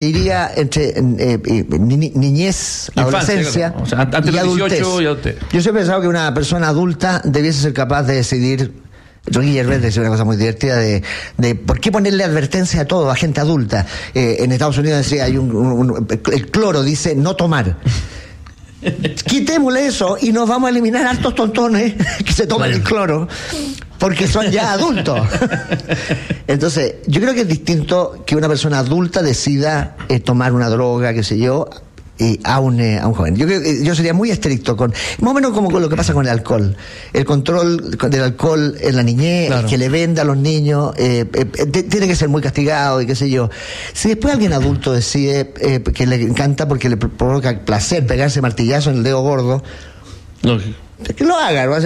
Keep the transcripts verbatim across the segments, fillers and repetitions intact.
diría entre eh, eh, ni, niñez, Infancia, adolescencia, claro. O sea, antes de los dieciocho y adultez. Yo siempre he pensado que una persona adulta debiese ser capaz de decidir. Rocky Gervais decía una cosa muy divertida de, de por qué ponerle advertencia a todo, a gente adulta. Eh, en Estados Unidos decía, hay un, un, un, el cloro dice no tomar. Quitémosle eso y nos vamos a eliminar hartos tontones que se toman el cloro porque son ya adultos. Entonces, yo creo que es distinto que una persona adulta decida eh, tomar una droga, qué sé yo, y a un, eh, a un joven. Yo creo que yo sería muy estricto con, más o menos como con lo que pasa con el alcohol. El control del alcohol en la niñez, claro. El que le venda a los niños, eh, eh, t- tiene que ser muy castigado y qué sé yo. Si después alguien adulto decide eh, que le encanta porque le provoca placer pegarse martillazo en el dedo gordo, no. Que lo haga, ¿no?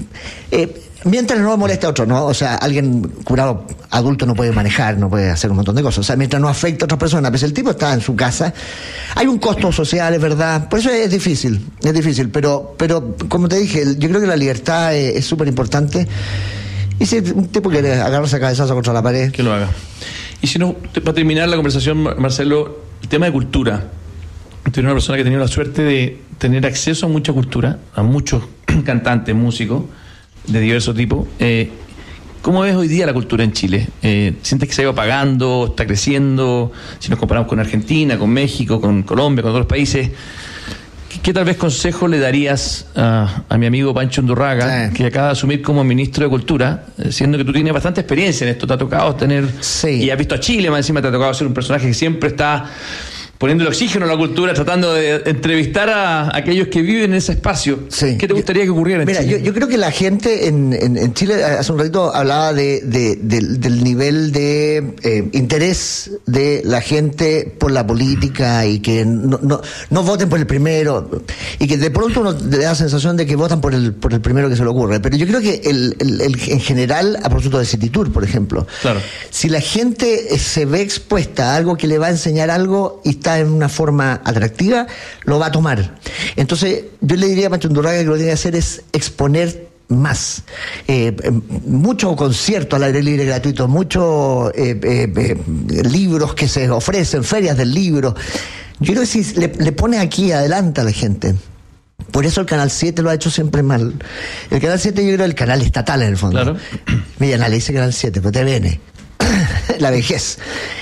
eh, mientras no moleste a otro, ¿no? O sea, alguien curado adulto no puede manejar, no puede hacer un montón de cosas. O sea, mientras no afecte a otras personas. Pues el tipo está en su casa. Hay un costo social, es verdad. Por eso es difícil, es difícil. Pero, pero como te dije, yo creo que la libertad es súper importante. Y si un tipo quiere agarrarse a cabezazo contra la pared, que lo haga. Y si no, para terminar la conversación, Marcelo, el tema de cultura. Tú eres una persona que ha tenido la suerte de tener acceso a mucha cultura, a muchos cantantes, músicos de diversos tipos. Eh, ¿Cómo ves hoy día la cultura en Chile? Eh, ¿Sientes que se ha ido apagando, está creciendo? Si nos comparamos con Argentina, con México, con Colombia, con otros países, ¿qué, qué tal vez consejo le darías a, a mi amigo Pancho Undurraga, sí, que acaba de asumir como ministro de Cultura, siendo que tú tienes bastante experiencia en esto, te ha tocado tener... Sí. Y has visto a Chile, más encima te ha tocado ser un personaje que siempre está poniendo el oxígeno a la cultura, tratando de entrevistar a, a aquellos que viven en ese espacio. Sí. ¿Qué te gustaría que ocurriera en Mira, Chile? Yo, yo creo que la gente en, en, en Chile, hace un ratito hablaba de, de, de del nivel de eh, interés de la gente por la política y que no, no, no voten por el primero, y que de pronto uno le da la sensación de que votan por el, por el primero que se le ocurre. Pero yo creo que el, el, el, en general, a propósito de City Tour, por ejemplo, claro, si la gente se ve expuesta a algo que le va a enseñar algo y está en una forma atractiva, lo va a tomar. Entonces, yo le diría a Pancho Undurraga que lo que tiene que hacer es exponer más. Eh, mucho concierto al aire libre gratuito, muchos eh, eh, eh, libros que se ofrecen, ferias del libro. Yo creo que si le, le pone aquí adelante a la gente. Por eso el Canal siete lo ha hecho siempre mal. El Canal siete yo creo es el canal estatal en el fondo. Claro. Mira, le dice Canal siete, pero te viene la vejez.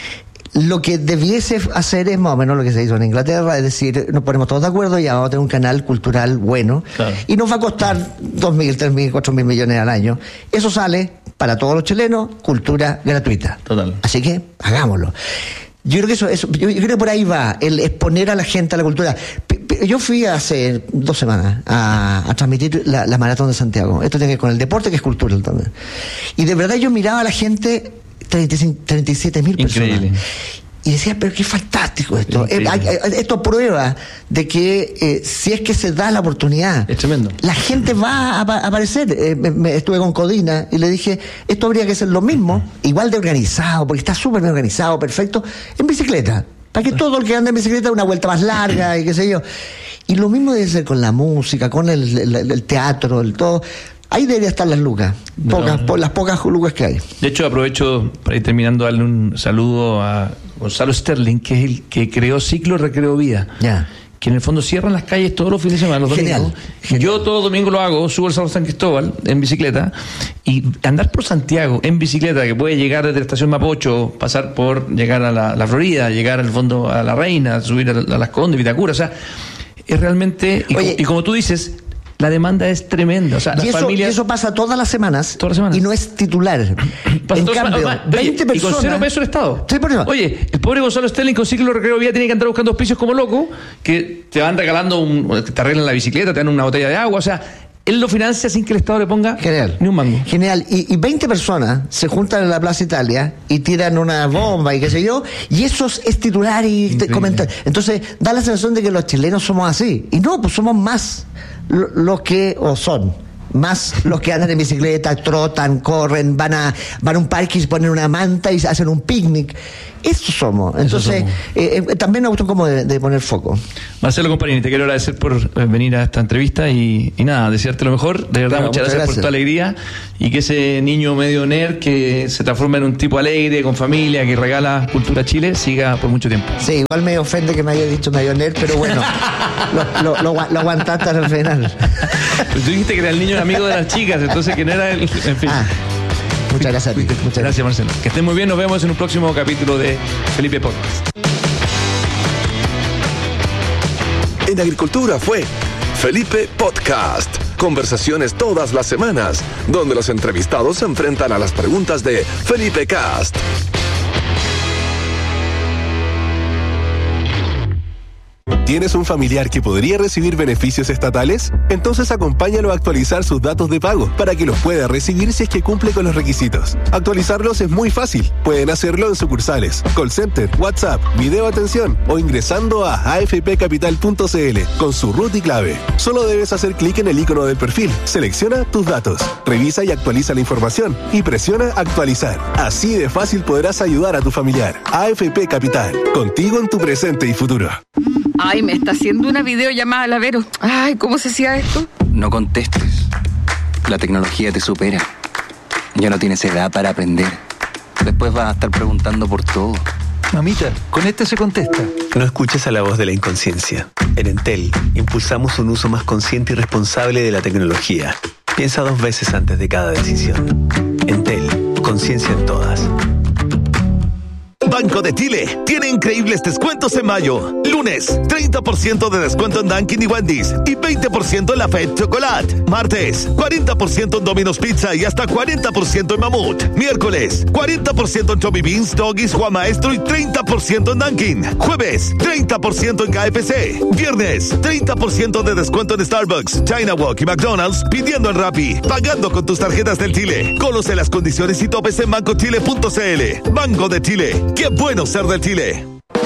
Lo que debiese hacer es más o menos lo que se hizo en Inglaterra, es decir, nos ponemos todos de acuerdo y ya vamos a tener un canal cultural bueno, claro, y nos va a costar dos mil, tres mil, cuatro mil millones al año. Eso sale para todos los chilenos, cultura gratuita. Total. Así que hagámoslo. Yo creo que eso, eso yo, yo creo que por ahí va, el exponer a la gente a la cultura. P- p- yo fui hace dos semanas a, a transmitir la, la Maratón de Santiago. Esto tiene que ver con el deporte, que es cultura también. Y de verdad yo miraba a la gente, treinta y siete mil personas. Increíble. Y decía, pero qué fantástico esto. Eh, esto prueba de que eh, si es que se da la oportunidad, es tremendo, la gente va a, a aparecer. Eh, me, me estuve con Codina y le dije, esto habría que ser lo mismo, igual de organizado, porque está súper bien organizado, perfecto, en bicicleta. Para que todo el que anda en bicicleta una vuelta más larga y qué sé yo. Y lo mismo debe ser con la música, con el, el, el teatro, el todo. Ahí deberían estar las lucas, pocas, no, no. las pocas lucas que hay. De hecho, aprovecho para ir terminando, darle un saludo a Gonzalo Sterling, que es el que creó Ciclo Recreo Vida. Ya. Que en el fondo cierran las calles todos los fines de semana, los genial, domingos. Genial. Yo todo domingo lo hago, subo al Cerro San Cristóbal en bicicleta, y andar por Santiago en bicicleta, que puede llegar desde la estación Mapocho, pasar por llegar a la, la Florida, llegar al fondo a La Reina, subir a, la, a Las Condes, Vitacura, o sea, es realmente, y, Oye, como, y como tú dices, la demanda es tremenda. O sea, y, las eso, familias... y eso pasa todas las semanas, todas las semanas. Y no es titular. Pasa en Oye, cambio, veinte personas... Y con cero pesos el Estado. Sí, por eso. Oye, el pobre Gonzalo Sterling con Ciclo Recreo Vida tiene que andar buscando auspicios como loco, que te van regalando, un, te arreglan la bicicleta, te dan una botella de agua, o sea, él lo financia sin que el Estado le ponga Genial. ni un mango. Genial. Y, y veinte personas se juntan en la Plaza Italia y tiran una bomba y qué sé yo, y eso es titular y comentar. Entonces, da la sensación de que los chilenos somos así. Y no, pues somos más los que, o son, más los que andan en bicicleta, trotan, corren, van a, van a un parque y se ponen una manta y hacen un picnic. Eso somos. Entonces, somos. Eh, eh, también una cuestión como de, de poner foco. Marcelo Comparini, te quiero agradecer por eh, venir a esta entrevista y, y nada, desearte lo mejor. De verdad, Bueno, muchas, muchas gracias, gracias por tu alegría y que ese niño medio nerd que se transforma en un tipo alegre, con familia, que regala cultura a Chile, siga por mucho tiempo. Sí, igual me ofende que me haya dicho medio nerd, pero bueno, lo, lo, lo, lo aguantaste al final. Pues tú dijiste que era el niño amigo de las chicas, entonces que no era el... En fin. Ah, muchas gracias a ti. Muchas Gracias, gracias. Marcelo. Que estén muy bien, nos vemos en un próximo capítulo de Felipe Podcast. En Agricultura fue Felipe Podcast. Conversaciones todas las semanas, donde los entrevistados se enfrentan a las preguntas de Felipe Cast. ¿Tienes un familiar que podría recibir beneficios estatales? Entonces acompáñalo a actualizar sus datos de pago para que los pueda recibir si es que cumple con los requisitos. Actualizarlos es muy fácil. Pueden hacerlo en sucursales, call center, WhatsApp, video atención o ingresando a a f p capital punto c l con su root y clave. Solo debes hacer clic en el icono del perfil, selecciona tus datos, revisa y actualiza la información y presiona actualizar. Así de fácil podrás ayudar a tu familiar. A F P Capital, contigo en tu presente y futuro. Ay, me está haciendo una videollamada la Vero. Ay, ¿cómo se hacía esto? No contestes. La tecnología te supera. Ya no tienes edad para aprender. Después vas a estar preguntando por todo. Mamita, con este se contesta. No escuches a la voz de la inconsciencia. En Entel, impulsamos un uso más consciente y responsable de la tecnología. Piensa dos veces antes de cada decisión. Entel, conciencia en todas. Banco de Chile tiene increíbles descuentos en mayo. Lunes, treinta por ciento de descuento en Dunkin' y Wendy's y veinte por ciento en la Fed Chocolate. Martes, cuarenta por ciento en Domino's Pizza y hasta cuarenta por ciento en Mamut. Miércoles, cuarenta por ciento en Chubby Beans, Doggies, Juan Maestro y treinta por ciento en Dunkin'. Jueves, treinta por ciento en K F C. Viernes, treinta por ciento de descuento en Starbucks, China Walk y McDonald's pidiendo en Rappi. Pagando con tus tarjetas del Chile. Conoce las condiciones y topes en banco chile punto c l. Banco de Chile. ¡Qué bueno ser del Chile!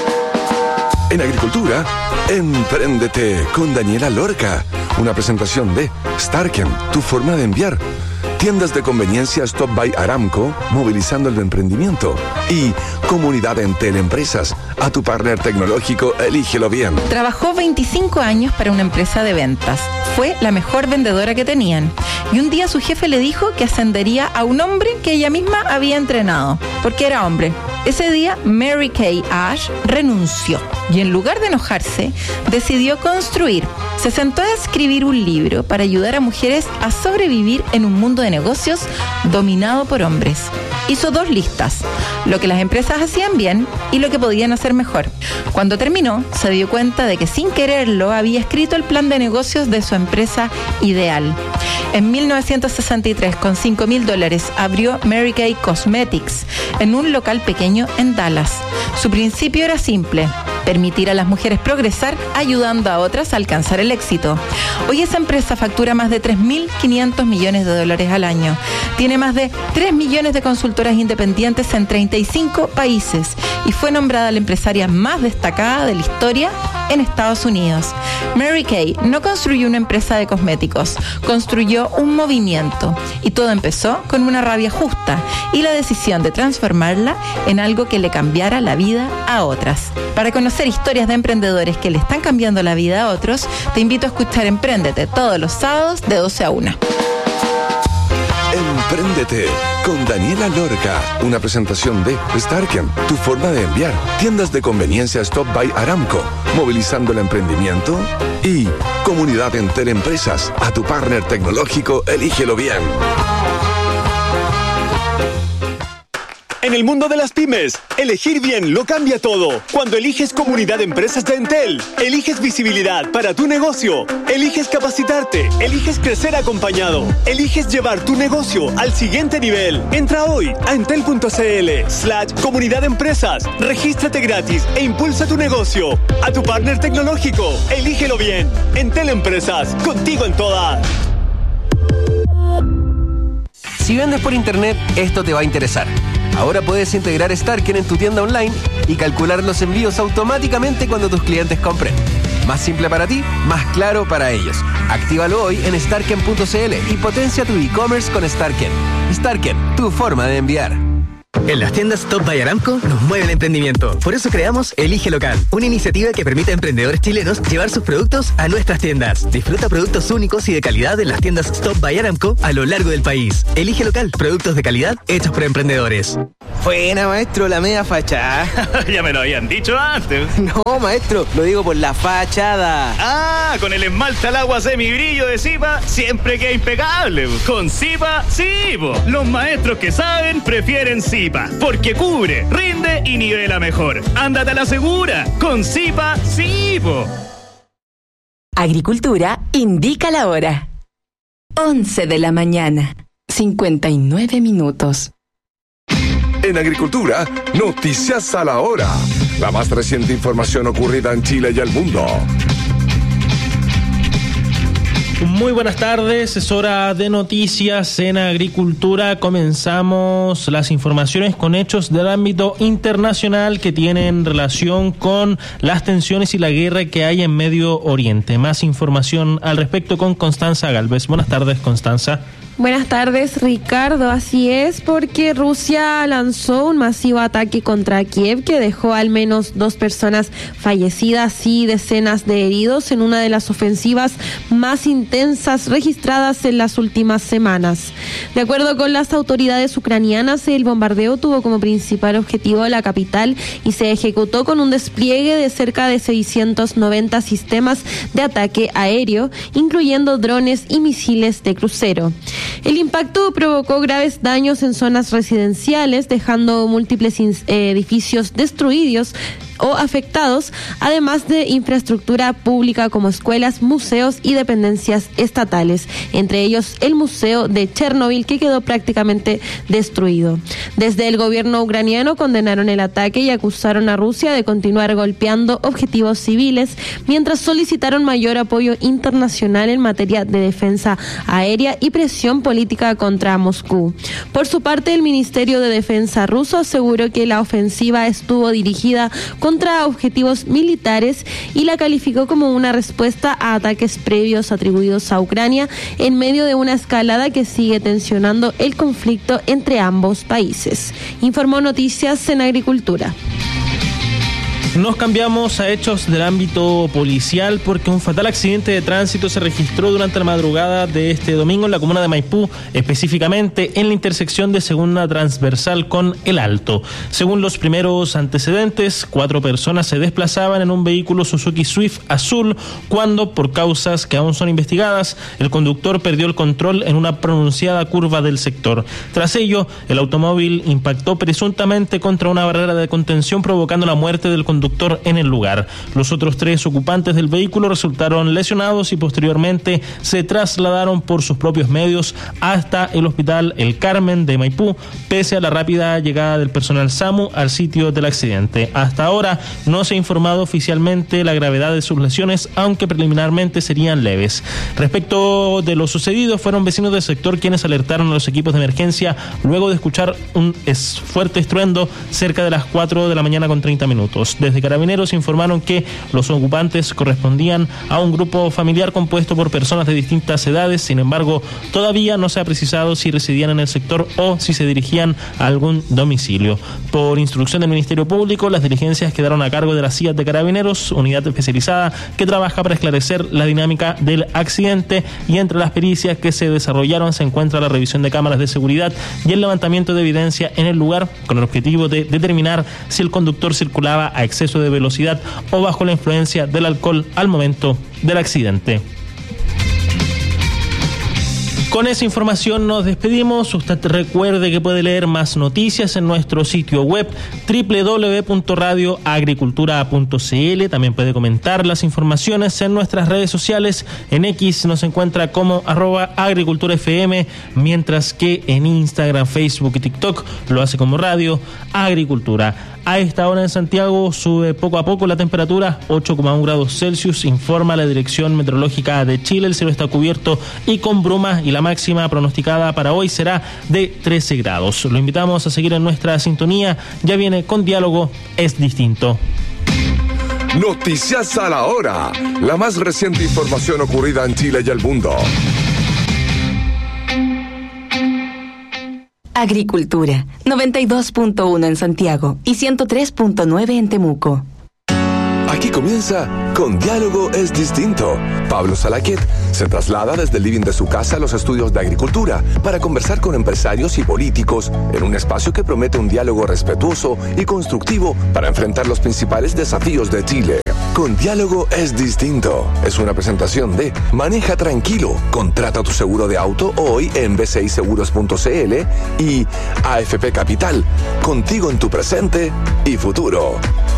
En Agricultura, Empréndete con Daniela Lorca. Una presentación de Starken, tu forma de enviar. Tiendas de conveniencia Stop by Aramco, movilizando el emprendimiento. Y Comunidad Entel Empresas. A tu partner tecnológico, elígelo bien. Trabajó veinticinco años para una empresa de ventas. Fue la mejor vendedora que tenían. Y un día su jefe le dijo que ascendería a un hombre que ella misma había entrenado, porque era hombre. Ese día, Mary Kay Ash renunció y en lugar de enojarse, decidió construir. Se sentó a escribir un libro para ayudar a mujeres a sobrevivir en un mundo de negocios dominado por hombres. Hizo dos listas, lo que las empresas hacían bien y lo que podían hacer mejor. Cuando terminó, se dio cuenta de que sin quererlo había escrito el plan de negocios de su empresa ideal. En mil novecientos sesenta y tres, con cinco mil dólares, abrió Mary Kay Cosmetics en un local pequeño en Dallas. Su principio era simple: permitir a las mujeres progresar ayudando a otras a alcanzar el éxito. Hoy esa empresa factura más de tres mil quinientos millones de dólares al año. Tiene más de tres millones de consultoras independientes en treinta y cinco países y fue nombrada la empresaria más destacada de la historia en Estados Unidos. Mary Kay no construyó una empresa de cosméticos, construyó un movimiento y todo empezó con una rabia justa y la decisión de transformarla en algo que le cambiara la vida a otras. Para conocer historias de emprendedores que le están cambiando la vida a otros, te invito a escuchar Empréndete todos los sábados de doce a una. Empréndete con Daniela Lorca. Una presentación de Starken, tu forma de enviar. Tiendas de conveniencia Stop by Aramco, movilizando el emprendimiento. Y Comunidad Entel Empresas. A tu partner tecnológico, elígelo bien. En el mundo de las pymes, elegir bien lo cambia todo. Cuando eliges Comunidad de Empresas de Entel, eliges visibilidad para tu negocio, eliges capacitarte, eliges crecer acompañado, eliges llevar tu negocio al siguiente nivel. Entra hoy a entel.cl slash Comunidad de Empresas, regístrate gratis e impulsa tu negocio. A tu partner tecnológico, elígelo bien. Entel Empresas, contigo en todas. Si vendes por internet, esto te va a interesar. Ahora puedes integrar Starken en tu tienda online y calcular los envíos automáticamente cuando tus clientes compren. Más simple para ti, más claro para ellos. Actívalo hoy en starken punto c l y potencia tu e-commerce con Starken. Starken, tu forma de enviar. En las tiendas Stop by Aramco nos mueve el emprendimiento. Por eso creamos Elige Local, una iniciativa que permite a emprendedores chilenos llevar sus productos a nuestras tiendas. Disfruta productos únicos y de calidad en las tiendas Stop by Aramco a lo largo del país. Elige Local, productos de calidad hechos por emprendedores. Buena, maestro, la media fachada. Ya me lo habían dicho antes. No, maestro, lo digo por la fachada. Ah, con el esmalte al agua semibrillo de Zipa siempre queda impecable. Con Zipa, sí, po. Los maestros que saben prefieren Zipa, porque cubre, rinde y nivela mejor. Ándate a la segura. Con Zipa, sí, po. Agricultura indica la hora. once de la mañana, cincuenta y nueve minutos. En Agricultura, noticias a la hora. La más reciente información ocurrida en Chile y el mundo. Muy buenas tardes, es hora de noticias en Agricultura. Comenzamos las informaciones con hechos del ámbito internacional que tienen relación con las tensiones y la guerra que hay en Medio Oriente. Más información al respecto con Constanza Galvez. Buenas tardes, Constanza. Buenas tardes, Ricardo. Así es, porque Rusia lanzó un masivo ataque contra Kiev que dejó al menos dos personas fallecidas y decenas de heridos en una de las ofensivas más intensas registradas en las últimas semanas. De acuerdo con las autoridades ucranianas, el bombardeo tuvo como principal objetivo la capital y se ejecutó con un despliegue de cerca de seiscientos noventa sistemas de ataque aéreo, incluyendo drones y misiles de crucero. El impacto provocó graves daños en zonas residenciales, dejando múltiples edificios destruidos o afectados, además de infraestructura pública como escuelas, museos y dependencias estatales, entre ellos el Museo de Chernobyl, que quedó prácticamente destruido. Desde el gobierno ucraniano condenaron el ataque y acusaron a Rusia de continuar golpeando objetivos civiles, mientras solicitaron mayor apoyo internacional en materia de defensa aérea y presión política contra Moscú. Por su parte, el Ministerio de Defensa ruso aseguró que la ofensiva estuvo dirigida contra objetivos militares y la calificó como una respuesta a ataques previos atribuidos a Ucrania en medio de una escalada que sigue tensionando el conflicto entre ambos países. Informó Noticias en Agricultura. Nos cambiamos a hechos del ámbito policial porque un fatal accidente de tránsito se registró durante la madrugada de este domingo en la comuna de Maipú, específicamente en la intersección de Segunda Transversal con El Alto. Según los primeros antecedentes, cuatro personas se desplazaban en un vehículo Suzuki Swift azul cuando, por causas que aún son investigadas, el conductor perdió el control en una pronunciada curva del sector. Tras ello, el automóvil impactó presuntamente contra una barrera de contención, provocando la muerte del conductor en el lugar. Los otros tres ocupantes del vehículo resultaron lesionados y posteriormente se trasladaron por sus propios medios hasta el hospital El Carmen de Maipú, pese a la rápida llegada del personal SAMU al sitio del accidente. Hasta ahora no se ha informado oficialmente la gravedad de sus lesiones, aunque preliminarmente serían leves. Respecto de lo sucedido, fueron vecinos del sector quienes alertaron a los equipos de emergencia luego de escuchar un fuerte estruendo cerca de las cuatro de la mañana con treinta minutos. Desde Carabineros informaron que los ocupantes correspondían a un grupo familiar compuesto por personas de distintas edades. Sin embargo, todavía no se ha precisado si residían en el sector o si se dirigían a algún domicilio. Por instrucción del Ministerio Público, las diligencias quedaron a cargo de la C I A T de Carabineros, unidad especializada que trabaja para esclarecer la dinámica del accidente, y entre las pericias que se desarrollaron se encuentra la revisión de cámaras de seguridad y el levantamiento de evidencia en el lugar, con el objetivo de determinar si el conductor circulaba a exceso de velocidad o bajo la influencia del alcohol al momento del accidente. Con esa información nos despedimos. Usted recuerde que puede leer más noticias en nuestro sitio web doble u doble u doble u punto radio agricultura punto c l. También puede comentar las informaciones en nuestras redes sociales. En X nos encuentra como arroba agricultura F M, mientras que en Instagram, Facebook y TikTok lo hace como Radio Agricultura. A esta hora en Santiago sube poco a poco la temperatura, ocho coma uno grados Celsius, informa la Dirección Meteorológica de Chile. El cielo está cubierto y con bruma, y la máxima pronosticada para hoy será de trece grados. Lo invitamos a seguir en nuestra sintonía. Ya viene Con Diálogo es Distinto. Noticias a la hora. La más reciente información ocurrida en Chile y el mundo. Agricultura, noventa y dos punto uno en Santiago y ciento tres punto nueve en Temuco. Aquí comienza Con Diálogo es Distinto. Pablo Salaquet se traslada desde el living de su casa a los estudios de agricultura para conversar con empresarios y políticos en un espacio que promete un diálogo respetuoso y constructivo para enfrentar los principales desafíos de Chile. Con Diálogo es Distinto. Es una presentación de Maneja Tranquilo. Contrata tu seguro de auto hoy en b c i seguros punto c l y A F P Capital. Contigo en tu presente y futuro.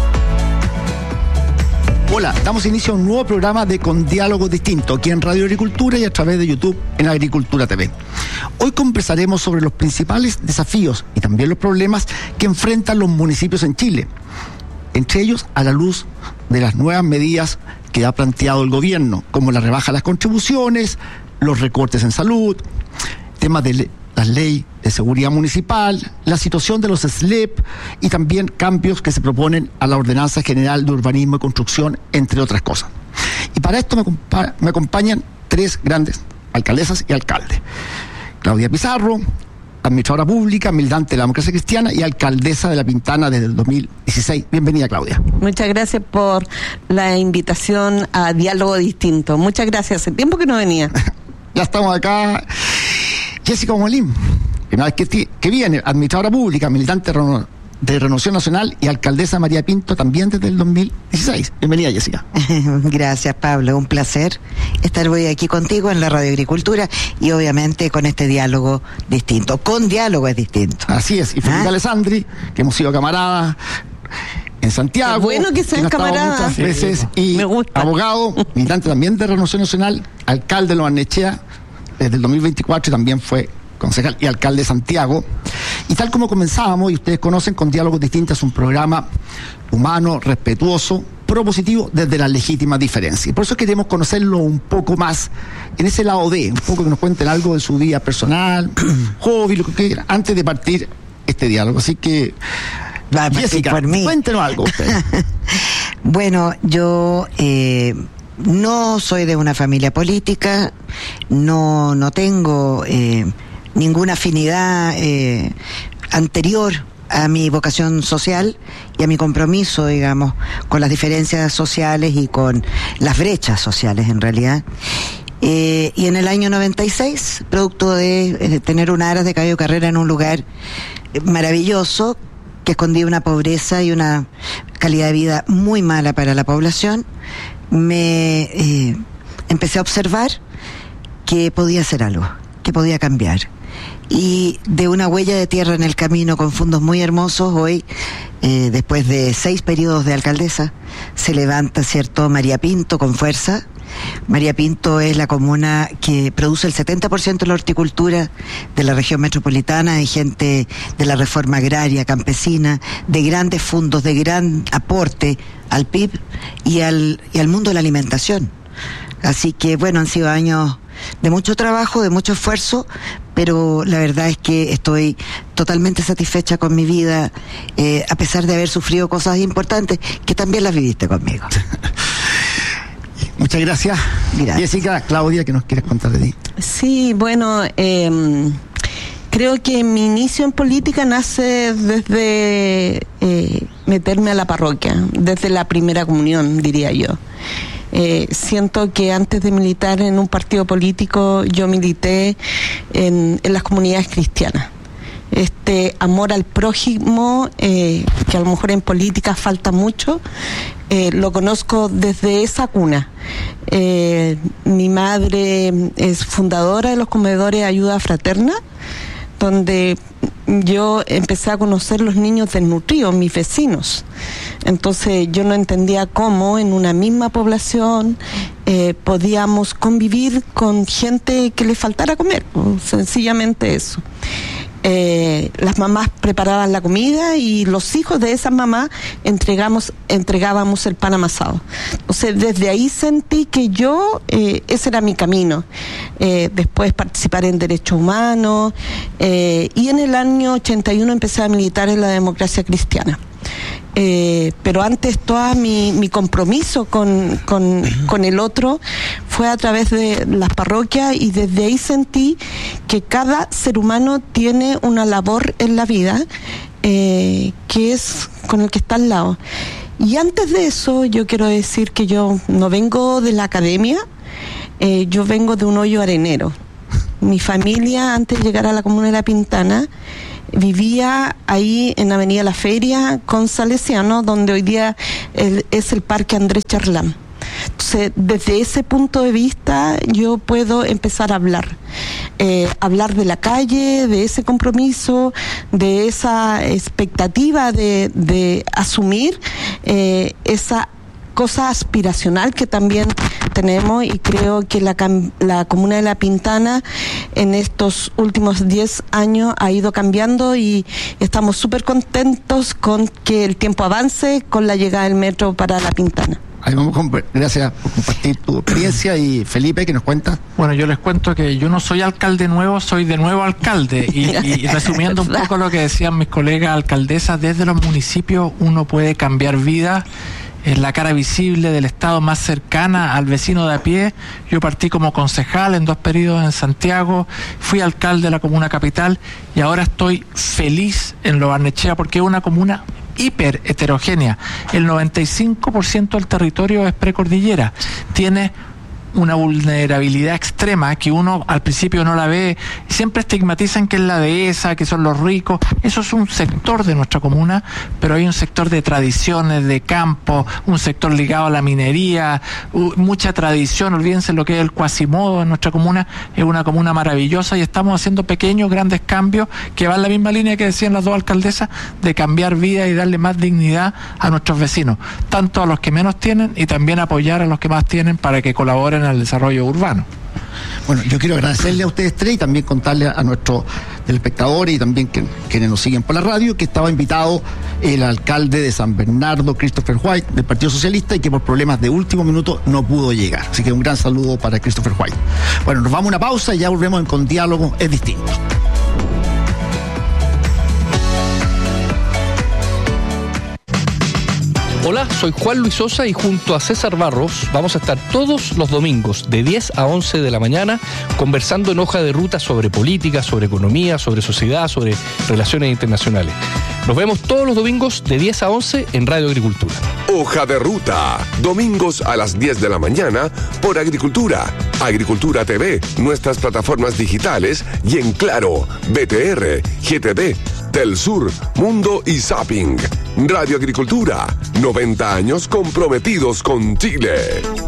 Hola, damos inicio a un nuevo programa de Con Diálogo Distinto, aquí en Radio Agricultura y a través de YouTube en Agricultura T V. Hoy conversaremos sobre los principales desafíos y también los problemas que enfrentan los municipios en Chile, entre ellos a la luz de las nuevas medidas que ha planteado el gobierno, como la rebaja de las contribuciones, los recortes en salud, temas de le- las leyes de seguridad municipal, la situación de los S L E P y también cambios que se proponen a la Ordenanza General de Urbanismo y Construcción, entre otras cosas. Y para esto me, acompa- me acompañan tres grandes alcaldesas y alcaldes. Claudia Pizarro, administradora pública, militante de la democracia cristiana y alcaldesa de La Pintana desde el dos mil dieciséis. Bienvenida, Claudia. Muchas gracias por la invitación a Diálogo Distinto. Muchas gracias. Hace tiempo que no venía. Ya estamos acá. Jessica Molín, primera vez que, ti- que viene, administradora pública, militante de, Reno- de Renovación Nacional y alcaldesa María Pinto también desde el dos mil dieciséis. Bienvenida, Jessica. Gracias, Pablo. Un placer estar hoy aquí contigo en la Radio Agricultura y obviamente con este diálogo distinto. Con diálogo es distinto. Así es. Y Felipe ¿Ah? Alessandri, que hemos sido camaradas en Santiago. Qué bueno que sean nos ha estado camaradas. muchas veces. Sí, y me gusta. abogado, militante también de Renovación Nacional, alcalde de Lo Barnechea desde el dos mil veinticuatro y también fue concejal y alcalde de Santiago. Y tal como comenzábamos, y ustedes conocen, Con Diálogos Distintos es un programa humano, respetuoso, propositivo desde las legítimas diferencias. Por eso queremos conocerlo un poco más en ese lado de, un poco que nos cuenten algo de su vida personal, hobby, lo que quieran, antes de partir este diálogo. Así que, Va a partir Jessica, por mí. cuéntenos algo usted. Bueno, yo eh, no soy de una familia política, no, no tengo eh, ninguna afinidad eh, anterior a mi vocación social y a mi compromiso, digamos, con las diferencias sociales y con las brechas sociales en realidad. Eh, y en el año noventa y seis, producto de eh, tener una aras de caballo de carrera en un lugar eh, maravilloso, que escondía una pobreza y una calidad de vida muy mala para la población, me eh, empecé a observar que podía hacer algo, que podía cambiar. Y de una huella de tierra en el camino con fondos muy hermosos, hoy, eh, después de seis periodos de alcaldesa, se levanta, ¿cierto?, María Pinto con fuerza. María Pinto es la comuna que produce el setenta por ciento de la horticultura de la región metropolitana, de gente de la reforma agraria, campesina, de grandes fondos, de gran aporte al P I B y al, y al mundo de la alimentación. Así que, bueno, han sido años de mucho trabajo, de mucho esfuerzo, pero la verdad es que estoy totalmente satisfecha con mi vida, eh, a pesar de haber sufrido cosas importantes que también las viviste conmigo. Muchas gracias. Gracias. Jessica, Claudia, ¿qué nos quieres contar de ti? Sí, bueno, eh, creo que mi inicio en política nace desde eh, meterme a la parroquia, desde la primera comunión, diría yo. Eh, siento que antes de militar en un partido político, yo milité en, en las comunidades cristianas. Este amor al prójimo, eh, que a lo mejor en política falta mucho, eh, lo conozco desde esa cuna. Eh, mi madre es fundadora de los comedores de ayuda fraterna, donde yo empecé a conocer los niños desnutridos, mis vecinos. Entonces yo no entendía cómo en una misma población eh, podíamos convivir con gente que le faltara comer, pues, sencillamente eso. Eh, las mamás preparaban la comida y los hijos de esas mamás entregamos, entregábamos el pan amasado. Entonces desde ahí sentí que yo, eh, ese era mi camino. Eh, después participar en derechos humanos, eh, y en el año ochenta y uno empecé a militar en la democracia cristiana. Eh, pero antes todo mi, mi compromiso con, con, con el otro fue a través de las parroquias, y desde ahí sentí que cada ser humano tiene una labor en la vida eh, que es con el que está al lado. Y antes de eso yo quiero decir que yo no vengo de la academia, eh, yo vengo de un hoyo arenero. Mi familia, antes de llegar a la comuna de La Pintana, vivía ahí en Avenida La Feria con Salesiano, donde hoy día el, es el Parque Andrés Charlán. Entonces, desde ese punto de vista, yo puedo empezar a hablar. Eh, hablar de la calle, de ese compromiso, de esa expectativa de, de asumir eh, esa cosa aspiracional que también tenemos, y creo que la, la comuna de La Pintana en estos últimos diez años ha ido cambiando, y estamos súper contentos con que el tiempo avance con la llegada del metro para La Pintana. Ahí vamos con, gracias por compartir tu experiencia. Y Felipe, ¿qué nos cuenta? Bueno, yo les cuento que yo no soy alcalde nuevo, soy de nuevo alcalde, y, y resumiendo un poco lo que decían mis colegas alcaldesas, desde los municipios uno puede cambiar vidas. Es la cara visible del Estado más cercana al vecino de a pie. Yo partí como concejal en dos periodos en Santiago, fui alcalde de la comuna capital, y ahora estoy feliz en Lo Barnechea porque es una comuna hiper heterogénea. El noventa y cinco por ciento del territorio es precordillera. Tiene una vulnerabilidad extrema que uno al principio no la ve, siempre estigmatizan que es la dehesa, que son los ricos. Eso es un sector de nuestra comuna, pero hay un sector de tradiciones, de campo, un sector ligado a la minería, mucha tradición. Olvídense lo que es el Quasimodo en nuestra comuna. Es una comuna maravillosa, y estamos haciendo pequeños, grandes cambios que van en la misma línea que decían las dos alcaldesas, de cambiar vida y darle más dignidad a nuestros vecinos, tanto a los que menos tienen y también apoyar a los que más tienen para que colaboren al desarrollo urbano. Bueno, yo quiero agradecerle a ustedes tres y también contarle a nuestros telespectadores y también que, quienes nos siguen por la radio, que estaba invitado el alcalde de San Bernardo, Christopher White, del Partido Socialista, y que por problemas de último minuto no pudo llegar. Así que un gran saludo para Christopher White. Bueno, nos vamos a una pausa y ya volvemos en Con Diálogo es Distinto. Hola, soy Juan Luis Sosa y junto a César Barros vamos a estar todos los domingos de diez a once de la mañana conversando en Hoja de Ruta sobre política, sobre economía, sobre sociedad, sobre relaciones internacionales. Nos vemos todos los domingos de diez a once en Radio Agricultura. Hoja de Ruta, domingos a las diez de la mañana por Agricultura, Agricultura T V, nuestras plataformas digitales y en Claro, B T R, G T V, Telsur, Mundo y Zapping. Radio Agricultura, noventa años comprometidos con Chile.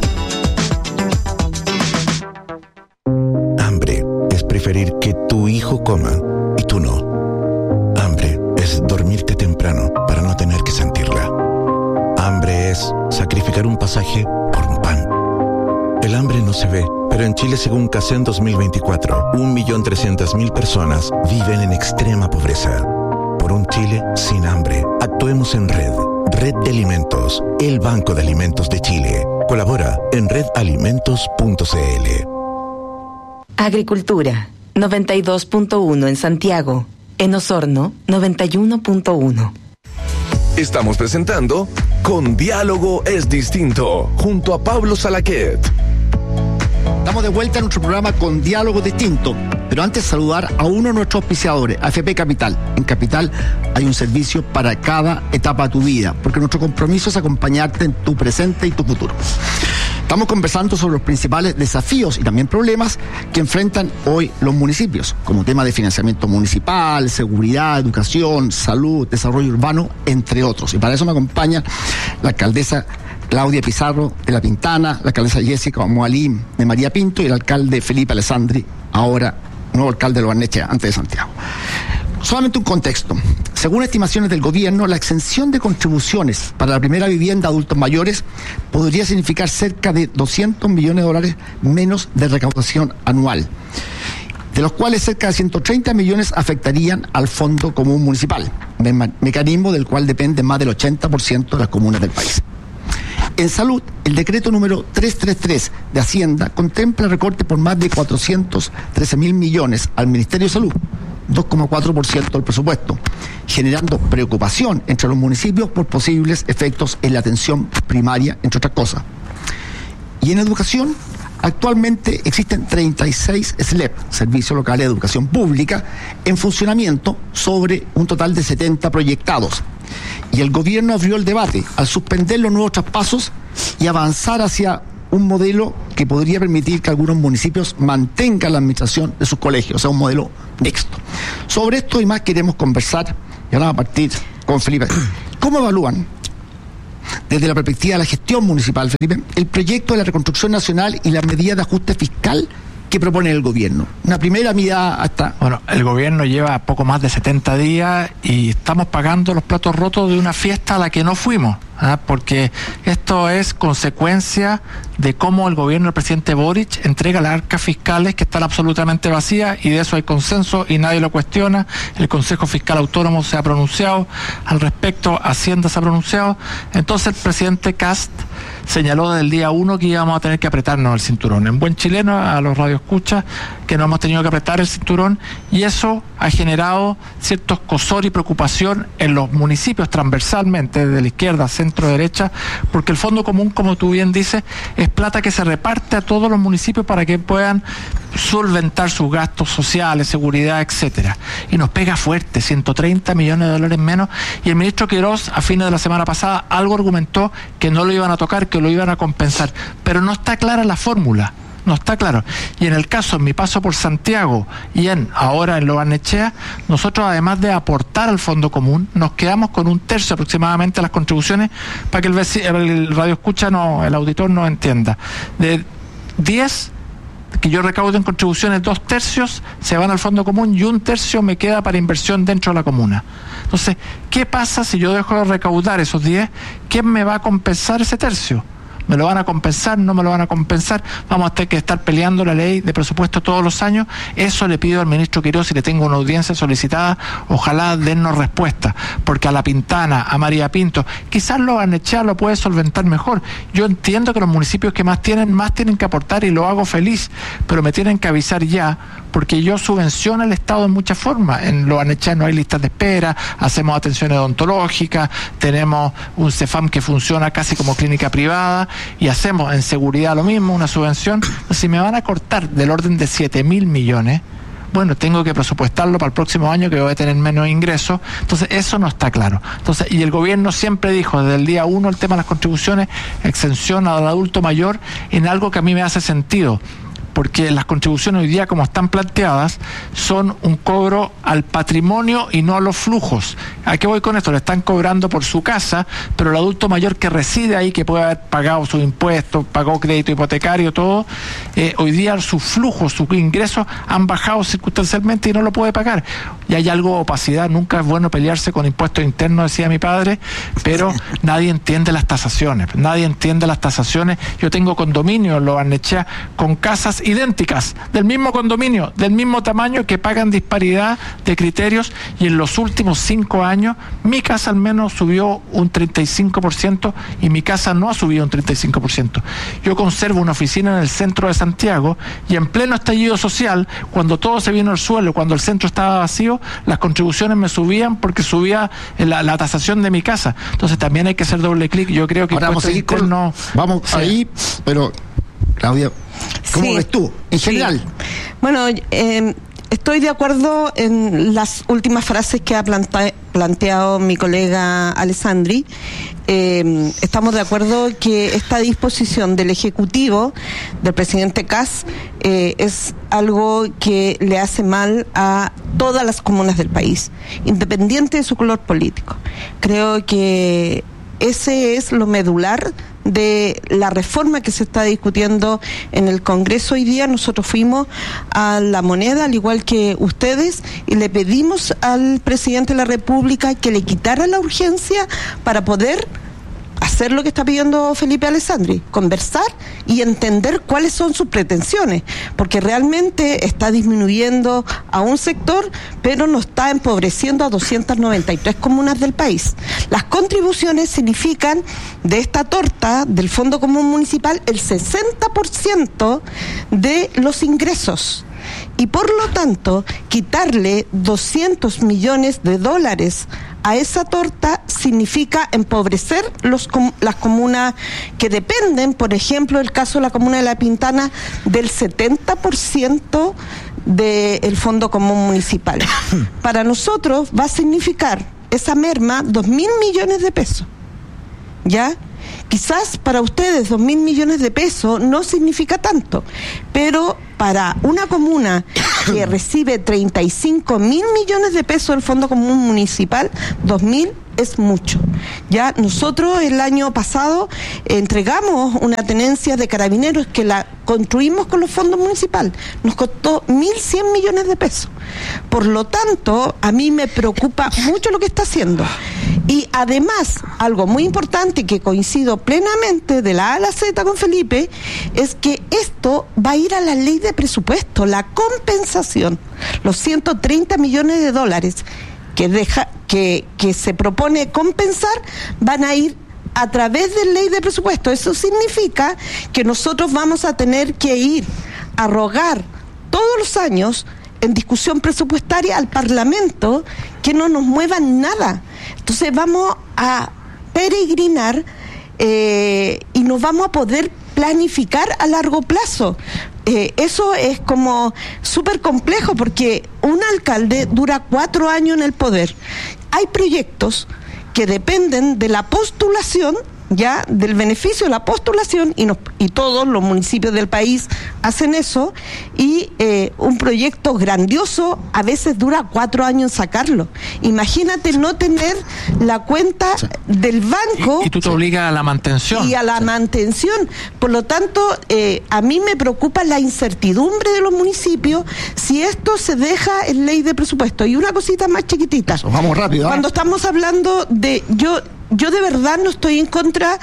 Hambre es preferir que tu hijo coma y tú no. Hambre es dormirte temprano para no tener que sentirla. Hambre es sacrificar un pasaje por un pan. El hambre no se ve, pero en Chile, según CACEN dos mil veinticuatro, un millón trescientas mil personas viven en extrema pobreza. Por un Chile sin hambre, actuemos en red. Red de Alimentos, el Banco de Alimentos de Chile. Colabora en red alimentos punto c l. Agricultura, noventa y dos punto uno en Santiago. En Osorno, noventa y uno punto uno. Estamos presentando Con Diálogo es Distinto, junto a Pablo Salaquet. Estamos de vuelta en nuestro programa Con Diálogo Distinto, pero antes saludar a uno de nuestros auspiciadores, A F P Capital. En Capital hay un servicio para cada etapa de tu vida, porque nuestro compromiso es acompañarte en tu presente y tu futuro. Estamos conversando sobre los principales desafíos y también problemas que enfrentan hoy los municipios, como temas de financiamiento municipal, seguridad, educación, salud, desarrollo urbano, entre otros. Y para eso me acompaña la alcaldesa Claudia Pizarro de La Pintana, la alcaldesa Jessica Moalín de María Pinto y el alcalde Felipe Alessandri, ahora nuevo alcalde de Lo Barnechea, antes de Santiago. Solamente un contexto. Según estimaciones del gobierno, la exención de contribuciones para la primera vivienda de adultos mayores podría significar cerca de doscientos millones de dólares menos de recaudación anual, de los cuales cerca de ciento treinta millones afectarían al Fondo Común Municipal, me- mecanismo del cual depende más del ochenta por ciento de las comunas del país. En salud, el decreto número trescientos treinta y tres de Hacienda contempla recorte por más de cuatrocientos trece mil millones al Ministerio de Salud, dos coma cuatro por ciento del presupuesto, generando preocupación entre los municipios por posibles efectos en la atención primaria, entre otras cosas. Y en educación, actualmente existen treinta y seis S L E P, Servicios Locales de Educación Pública, en funcionamiento sobre un total de setenta proyectados. Y el gobierno abrió el debate al suspender los nuevos traspasos y avanzar hacia un modelo que podría permitir que algunos municipios mantengan la administración de sus colegios, o sea, un modelo mixto. Sobre esto y más queremos conversar, y ahora vamos a partir con Felipe. ¿Cómo evalúan, desde la perspectiva de la gestión municipal, Felipe, el proyecto de la reconstrucción nacional y las medidas de ajuste fiscal que propone el gobierno? Una primera mirada hasta... Bueno, el gobierno lleva poco más de setenta días y estamos pagando los platos rotos de una fiesta a la que no fuimos, ¿ah? Porque esto es consecuencia de cómo el gobierno del presidente Boric entrega las arcas fiscales que están absolutamente vacías, y de eso hay consenso y nadie lo cuestiona. El Consejo Fiscal Autónomo se ha pronunciado al respecto, Hacienda se ha pronunciado. Entonces el presidente Kast señaló desde el día uno que íbamos a tener que apretarnos el cinturón. En buen chileno, a los radioescuchas, que no hemos tenido que apretar el cinturón, y eso ha generado cierto escozor y preocupación en los municipios transversalmente, desde la izquierda, centro, derecha, porque el Fondo Común, como tú bien dices, es plata que se reparte a todos los municipios para que puedan solventar sus gastos sociales, seguridad, etcétera. Y nos pega fuerte, ciento treinta millones de dólares menos, y el ministro Quirós, a fines de la semana pasada, algo argumentó que no lo iban a tocar, que lo iban a compensar, pero no está clara la fórmula. No está claro. Y en el caso, en mi paso por Santiago y en ahora en Lo Barnechea, nosotros, además de aportar al Fondo Común, nos quedamos con un tercio aproximadamente de las contribuciones, para que el, vecino, el radio escucha, no, el auditor no entienda. De diez que yo recaudo en contribuciones, dos tercios se van al Fondo Común y un tercio me queda para inversión dentro de la comuna. Entonces, ¿qué pasa si yo dejo de recaudar esos diez? ¿Quién me va a compensar ese tercio? ¿Me lo van a compensar? ¿No me lo van a compensar? Vamos a tener que estar peleando la ley de presupuesto todos los años. Eso le pido al ministro Quirós, y le tengo una audiencia solicitada. Ojalá dennos respuesta, porque a La Pintana, a María Pinto, quizás Lo Barnechea lo puede solventar mejor. Yo entiendo que los municipios que más tienen, más tienen que aportar, y lo hago feliz, pero me tienen que avisar ya, porque yo subvenciono al Estado en muchas formas. En Lo Barnechea no hay listas de espera, hacemos atención odontológica, tenemos un CEFAM que funciona casi como clínica privada, y hacemos en seguridad lo mismo, una subvención. Si me van a cortar del orden de siete mil millones, bueno, tengo que presupuestarlo para el próximo año, que voy a tener menos ingresos. Entonces eso no está claro. Entonces, y el gobierno siempre dijo desde el día uno el tema de las contribuciones, exención al adulto mayor, en algo que a mí me hace sentido, porque las contribuciones hoy día, como están planteadas, son un cobro al patrimonio y no a los flujos. ¿A qué voy con esto? Le están cobrando por su casa, pero el adulto mayor que reside ahí, que puede haber pagado sus impuestos, pagó crédito hipotecario, todo, eh, hoy día sus flujos, sus ingresos han bajado circunstancialmente y no lo puede pagar. Y hay algo de opacidad. Nunca es bueno pelearse con impuestos internos, decía mi padre, pero nadie entiende las tasaciones. Nadie entiende las tasaciones. Yo tengo condominios en Lo Barnechea con casas idénticas, del mismo condominio, del mismo tamaño, que pagan disparidad de criterios, y en los últimos cinco años mi casa al menos subió un treinta y cinco por ciento y mi casa no ha subido un treinta y cinco por ciento. Yo conservo una oficina en el centro de Santiago, y en pleno estallido social, cuando todo se vino al suelo, cuando el centro estaba vacío, las contribuciones me subían porque subía la, la tasación de mi casa. Entonces también hay que hacer doble clic. Yo creo que ahora vamos a seguir con, no, vamos sí. ahí, pero Claudia, ¿cómo sí. ves tú, en general? Sí. Bueno, eh, estoy de acuerdo en las últimas frases que ha plante planteado mi colega Alessandri. Eh, estamos de acuerdo que esta disposición del Ejecutivo, del presidente Kast, eh, es algo que le hace mal a todas las comunas del país, independiente de su color político. Creo que ese es lo medular de la reforma que se está discutiendo en el Congreso hoy día. Nosotros fuimos a La Moneda, al igual que ustedes, y le pedimos al presidente de la República que le quitara la urgencia para poder hacer lo que está pidiendo Felipe Alessandri, conversar y entender cuáles son sus pretensiones, porque realmente está disminuyendo a un sector, pero no está empobreciendo a doscientas noventa y tres comunas del país. Las contribuciones significan, de esta torta del Fondo Común Municipal, el sesenta por ciento de los ingresos. Y por lo tanto, quitarle doscientos millones de dólares a esa torta significa empobrecer los, las comunas que dependen, por ejemplo, el caso de la comuna de La Pintana, del setenta por ciento del Fondo Común Municipal. Para nosotros va a significar esa merma dos mil millones de pesos, ¿ya? Quizás para ustedes dos mil millones de pesos no significa tanto, pero para una comuna que recibe treinta y cinco mil millones de pesos del Fondo Común Municipal, dos mil es mucho. Ya nosotros el año pasado entregamos una tenencia de carabineros que la construimos con los fondos municipales. Nos costó mil cien millones de pesos. Por lo tanto, a mí me preocupa mucho lo que está haciendo. Y además, algo muy importante que coincido plenamente de la A a la Z con Felipe, es que esto va a ir a la ley de presupuesto, la compensación, los ciento treinta millones de dólares que deja que, que se propone compensar, van a ir a través de ley de presupuesto. Eso significa que nosotros vamos a tener que ir a rogar todos los años en discusión presupuestaria al Parlamento que no nos muevan nada. Entonces vamos a peregrinar eh, y nos vamos a poder planificar a largo plazo. Eh, eso es como súper complejo porque un alcalde dura cuatro años en el poder. Hay proyectos que dependen de la postulación, ya del beneficio de la postulación, y, nos, y todos los municipios del país hacen eso, y eh, un proyecto grandioso a veces dura cuatro años sacarlo. Imagínate no tener la cuenta sí. del banco. Y, y tú te obligas a la mantención. Y a la sí. mantención. Por lo tanto, eh, a mí me preocupa la incertidumbre de los municipios si esto se deja en ley de presupuesto. Y una cosita más chiquitita. Eso, vamos rápido. ¿eh? Cuando estamos hablando de... yo Yo de verdad no estoy en contra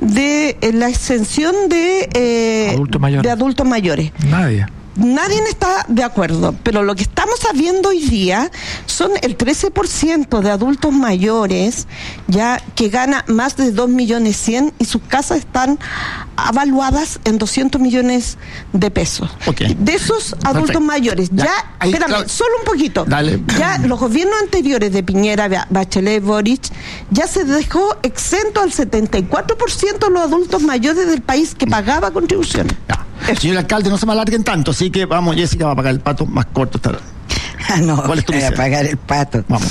de eh, la exención de, eh, adultos mayores. de adultos mayores. Nadie. Nadie está de acuerdo, pero lo que estamos viendo hoy día son el trece por ciento de adultos mayores ya que gana más de dos millones cien y sus casas están avaluadas en doscientos millones de pesos. Okay. De esos adultos Perfecto. mayores, ya, ya ahí, espérame, claro. solo un poquito. Dale. Ya los gobiernos anteriores de Piñera, Bachelet, Boric, ya se dejó exento al setenta y cuatro por ciento de los adultos mayores del país que pagaba contribuciones. Ya. Señor alcalde, no se me alarguen tanto, así que vamos, Jessica va a pagar el pato más corto. Ah, no, ¿cuál es tu voy a misión? pagar el pato. Vamos.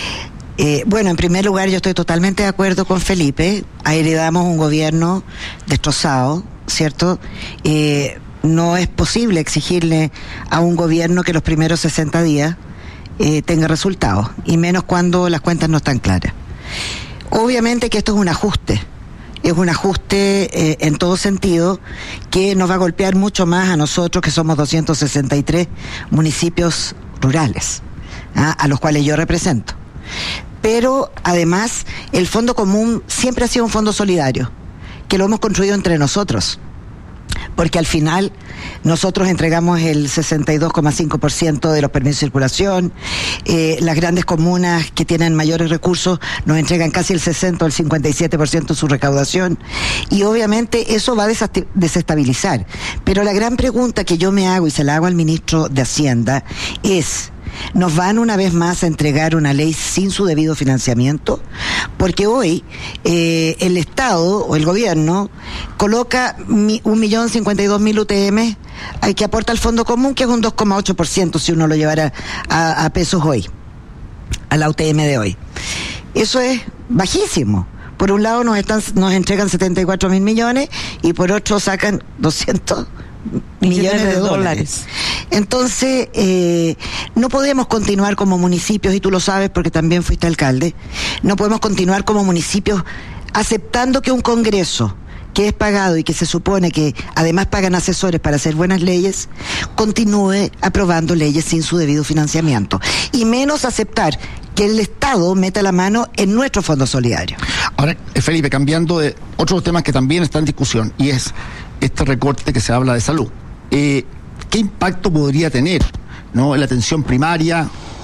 Eh, bueno, en primer lugar, yo estoy totalmente de acuerdo con Felipe. Heredamos un gobierno destrozado, ¿cierto? Eh, no es posible exigirle a un gobierno que los primeros sesenta días eh, tenga resultados, y menos cuando las cuentas no están claras. Obviamente que esto es un ajuste. Es un ajuste eh, en todo sentido que nos va a golpear mucho más a nosotros, que somos doscientos sesenta y tres municipios rurales, ¿ah? a los cuales yo represento. Pero además el Fondo Común siempre ha sido un fondo solidario, que lo hemos construido entre nosotros, porque al final nosotros entregamos el sesenta y dos coma cinco por ciento de los permisos de circulación, eh, las grandes comunas que tienen mayores recursos nos entregan casi el sesenta o el cincuenta y siete por ciento de su recaudación, y obviamente eso va a desestabilizar. Pero la gran pregunta que yo me hago, y se la hago al ministro de Hacienda, es: ¿nos van una vez más a entregar una ley sin su debido financiamiento? Porque hoy eh, el Estado o el gobierno coloca mi, un millón cincuenta y dos mil U T M que aporta al Fondo Común, que es un dos coma ocho por ciento si uno lo llevara a, a pesos hoy, a la U T M de hoy. Eso es bajísimo. Por un lado nos, están, nos entregan setenta y cuatro mil millones y por otro sacan doscientos millones de dólares. Entonces, eh, no podemos continuar como municipios, y tú lo sabes porque también fuiste alcalde, no podemos continuar como municipios aceptando que un Congreso que es pagado y que se supone que además pagan asesores para hacer buenas leyes, continúe aprobando leyes sin su debido financiamiento. Y menos aceptar que el Estado meta la mano en nuestro fondo solidario. Ahora, Felipe, cambiando de otros temas que también están en discusión, y es este recorte que se habla de salud. Eh, ¿Qué impacto podría tener, ¿no?, en la atención primaria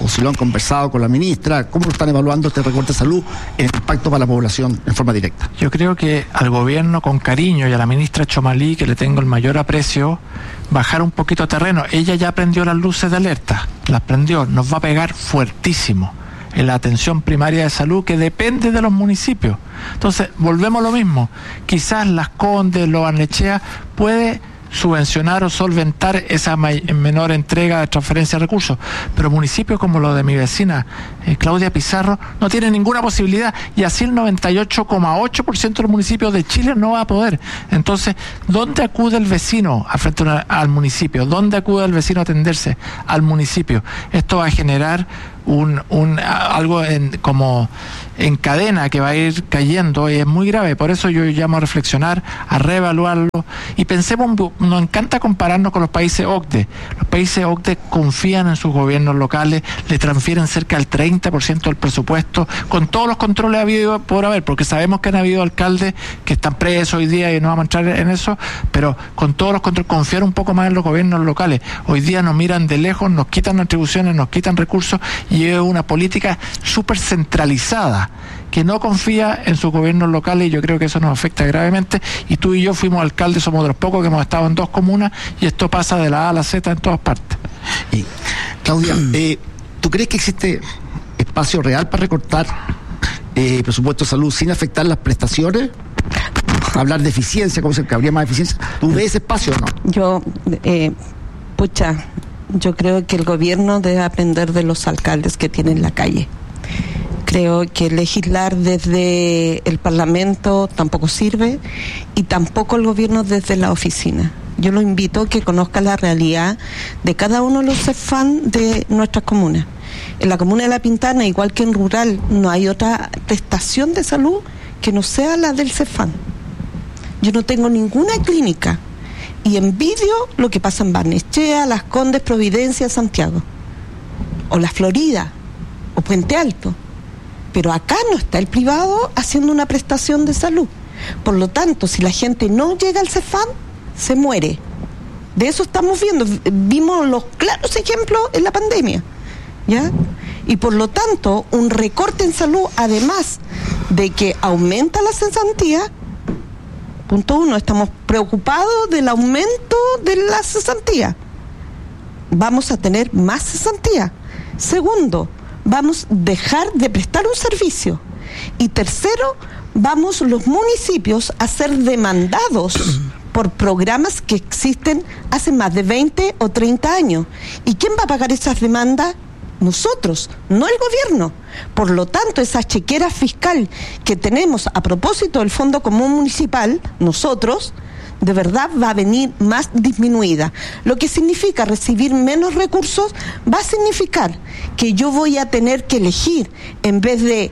o si lo han conversado con la ministra, ¿cómo lo están evaluando este recorte de salud en el impacto para la población en forma directa? Yo creo que al gobierno, con cariño, y a la ministra Chomalí, que le tengo el mayor aprecio, bajar un poquito a terreno. Ella ya prendió las luces de alerta, las prendió, nos va a pegar fuertísimo en la atención primaria de salud, que depende de los municipios. Entonces, volvemos a lo mismo. Quizás Las Condes, Lo Barnechea puede subvencionar o solventar esa may- menor entrega de transferencia de recursos, pero municipios como los de mi vecina eh, Claudia Pizarro no tienen ninguna posibilidad, y así el noventa y ocho coma ocho por ciento de los municipios de Chile no va a poder. Entonces, ¿dónde acude el vecino al frente una, al municipio? ¿Dónde acude el vecino a atenderse? Al municipio. Esto va a generar un, un algo en, como en cadena que va a ir cayendo, y es muy grave. Por eso yo llamo a reflexionar, a reevaluarlo, y pensemos, nos encanta compararnos con los países O C D E. Los países O C D E confían en sus gobiernos locales, le transfieren cerca del treinta por ciento del presupuesto, con todos los controles habido por haber, porque sabemos que han habido alcaldes que están presos hoy día y no vamos a entrar en eso, pero con todos los controles, confiar un poco más en los gobiernos locales. Hoy día nos miran de lejos, nos quitan atribuciones, nos quitan recursos, y es una política súper centralizada que no confía en sus gobiernos locales, y yo creo que eso nos afecta gravemente. Y tú y yo fuimos alcaldes, somos de los pocos que hemos estado en dos comunas, y esto pasa de la A a la Z en todas partes. Y, Claudia, eh, ¿tú crees que existe espacio real para recortar eh, presupuesto de salud sin afectar las prestaciones? Hablar de eficiencia, como se que habría más eficiencia. ¿Tú ves ese espacio o no? Yo, eh, pucha, yo creo que el gobierno debe aprender de los alcaldes que tienen la calle. Creo que legislar desde el Parlamento tampoco sirve, y tampoco el gobierno desde la oficina. Yo lo invito a que conozca la realidad de cada uno de los CEFAM de nuestras comunas. En la comuna de La Pintana, igual que en rural, no hay otra prestación de salud que no sea la del CEFAM. Yo no tengo ninguna clínica, y envidio lo que pasa en Barnechea, Las Condes, Providencia, Santiago, o La Florida, o Puente Alto. Pero acá no está el privado haciendo una prestación de salud. Por lo tanto, si la gente no llega al CEFAM, se muere. De eso estamos viendo. Vimos los claros ejemplos en la pandemia, ¿ya? Y por lo tanto, un recorte en salud, además de que aumenta la cesantía, punto uno, estamos preocupados del aumento de la cesantía. Vamos a tener más cesantía. Segundo, vamos a dejar de prestar un servicio. Y tercero, vamos los municipios a ser demandados por programas que existen hace más de veinte o treinta años. ¿Y quién va a pagar esas demandas? Nosotros, no el gobierno. Por lo tanto, esa chequera fiscal que tenemos a propósito del Fondo Común Municipal, nosotros, de verdad va a venir más disminuida. Lo que significa recibir menos recursos va a significar que yo voy a tener que elegir, en vez de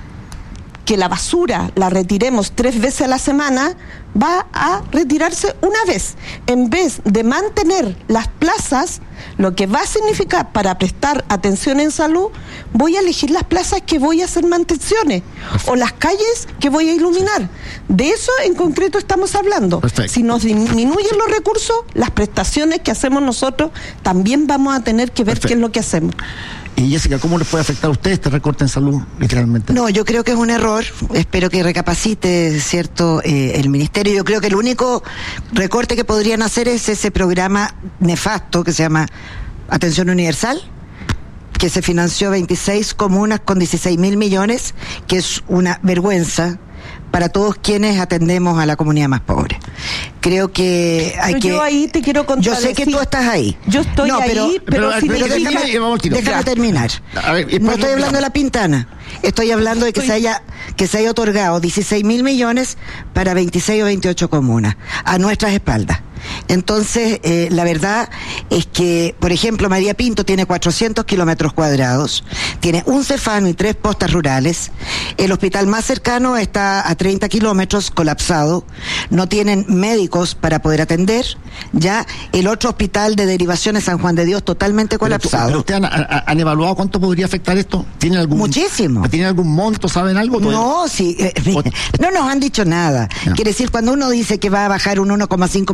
que la basura la retiremos tres veces a la semana, va a retirarse una vez. En vez de mantener las plazas, lo que va a significar para prestar atención en salud, voy a elegir las plazas que voy a hacer mantenciones, o las calles que voy a iluminar. De eso en concreto estamos hablando. Perfecto. Si nos disminuyen los recursos, las prestaciones que hacemos nosotros también vamos a tener que ver Perfecto. Qué es lo que hacemos. Y Jessica, ¿cómo les puede afectar a ustedes este recorte en salud, literalmente? No, yo creo que es un error. Espero que recapacite, ¿cierto?, eh, el ministerio. Yo creo que el único recorte que podrían hacer es ese programa nefasto que se llama Atención Universal, que se financió veintiséis comunas con dieciséis mil millones, que es una vergüenza para todos quienes atendemos a la comunidad más pobre. Creo que hay pero que... Yo ahí te quiero contradecir. Yo sé que tú estás ahí. Yo estoy no, pero, ahí, pero, pero, si pero déjame, déjame terminar. A ver, no estoy hablando de La Pintana. Estoy hablando de que estoy... se haya que se haya otorgado dieciséis mil millones para veintiséis o veintiocho comunas a nuestras espaldas. Entonces, eh, la verdad es que, por ejemplo, María Pinto tiene cuatrocientos kilómetros cuadrados, tiene un CEFAM y tres postas rurales. El hospital más cercano está a treinta kilómetros, colapsado. No tienen médicos para poder atender. Ya el otro hospital de derivaciones San Juan de Dios totalmente colapsado. ¿Pero ustedes han, han evaluado cuánto podría afectar esto? ¿Tienen algún, Muchísimo. ¿Tienen algún monto? ¿Saben algo? No, sí. Eh, no nos han dicho nada. No. Quiere decir, cuando uno dice que va a bajar un uno coma cinco por ciento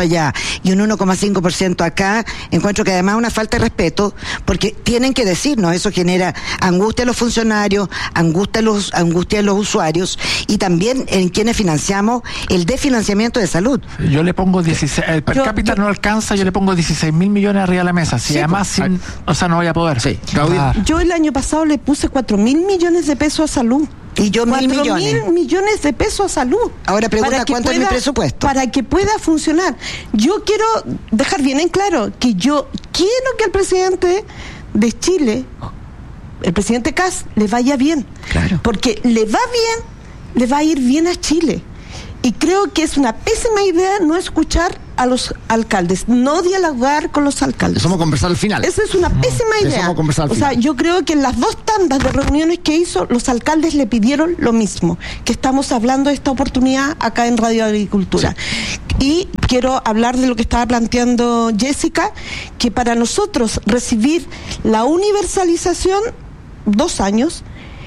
allá y un uno coma cinco por ciento acá, encuentro que además es una falta de respeto, porque tienen que decirnos, eso genera angustia a los funcionarios, angustia a los, angustia a los usuarios, y también en quienes financiamos el desfinanciamiento de salud. Yo le pongo dieciséis, el per Yo- cápita yo- no alcanza, yo le pongo dieciséis mil millones arriba de la mesa. Si Sí, además, pues, sin, o sea, no voy a poder. Sí, Ah, Yo el año pasado le puse cuatro mil millones de pesos a salud. Y yo mil Cuatro millones. mil millones de pesos a salud. Ahora pregunta, Para que ¿cuánto es mi presupuesto? Para que pueda funcionar. Yo quiero dejar bien en claro que yo quiero que al presidente de Chile, el presidente Kast, le vaya bien. Claro. Porque le va bien, le va a ir bien a Chile. Y creo que es una pésima idea no escuchar a los alcaldes, no dialogar con los alcaldes. Eso vamos a conversar al final. Esa es una pésima Eso idea. vamos a conversar al O sea, final. yo creo que en las dos tandas de reuniones que hizo, los alcaldes le pidieron lo mismo, que estamos hablando de esta oportunidad acá en Radio Agricultura. Y quiero hablar de lo que estaba planteando Jessica, que para nosotros recibir la universalización, dos años,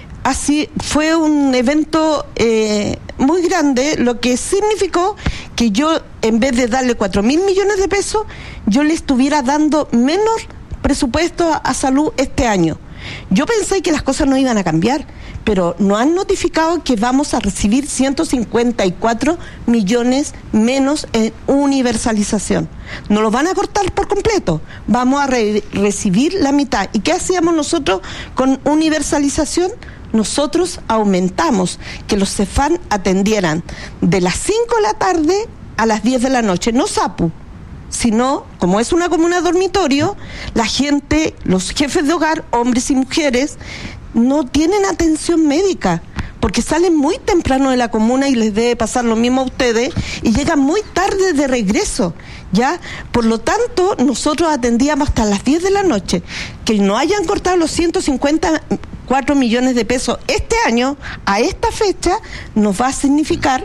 así fue un evento eh, muy grande, lo que significó que yo, en vez de darle cuatro mil millones de pesos, yo le estuviera dando menos presupuesto a, a salud este año. Yo pensé que las cosas no iban a cambiar, pero nos han notificado que vamos a recibir ciento cincuenta y cuatro millones menos en universalización. Nos lo van a cortar por completo. Vamos a re- recibir la mitad. ¿Y qué hacíamos nosotros con universalización? Nosotros aumentamos que los CEFAM atendieran de las cinco de la tarde a las diez de la noche, no SAPU, sino, como es una comuna dormitorio, la gente, los jefes de hogar, hombres y mujeres, no tienen atención médica, porque salen muy temprano de la comuna y les debe pasar lo mismo a ustedes, y llegan muy tarde de regreso, ¿ya? Por lo tanto, nosotros atendíamos hasta las diez de la noche. Que no hayan cortado los ciento cincuenta y cuatro millones de pesos este año, a esta fecha, nos va a significar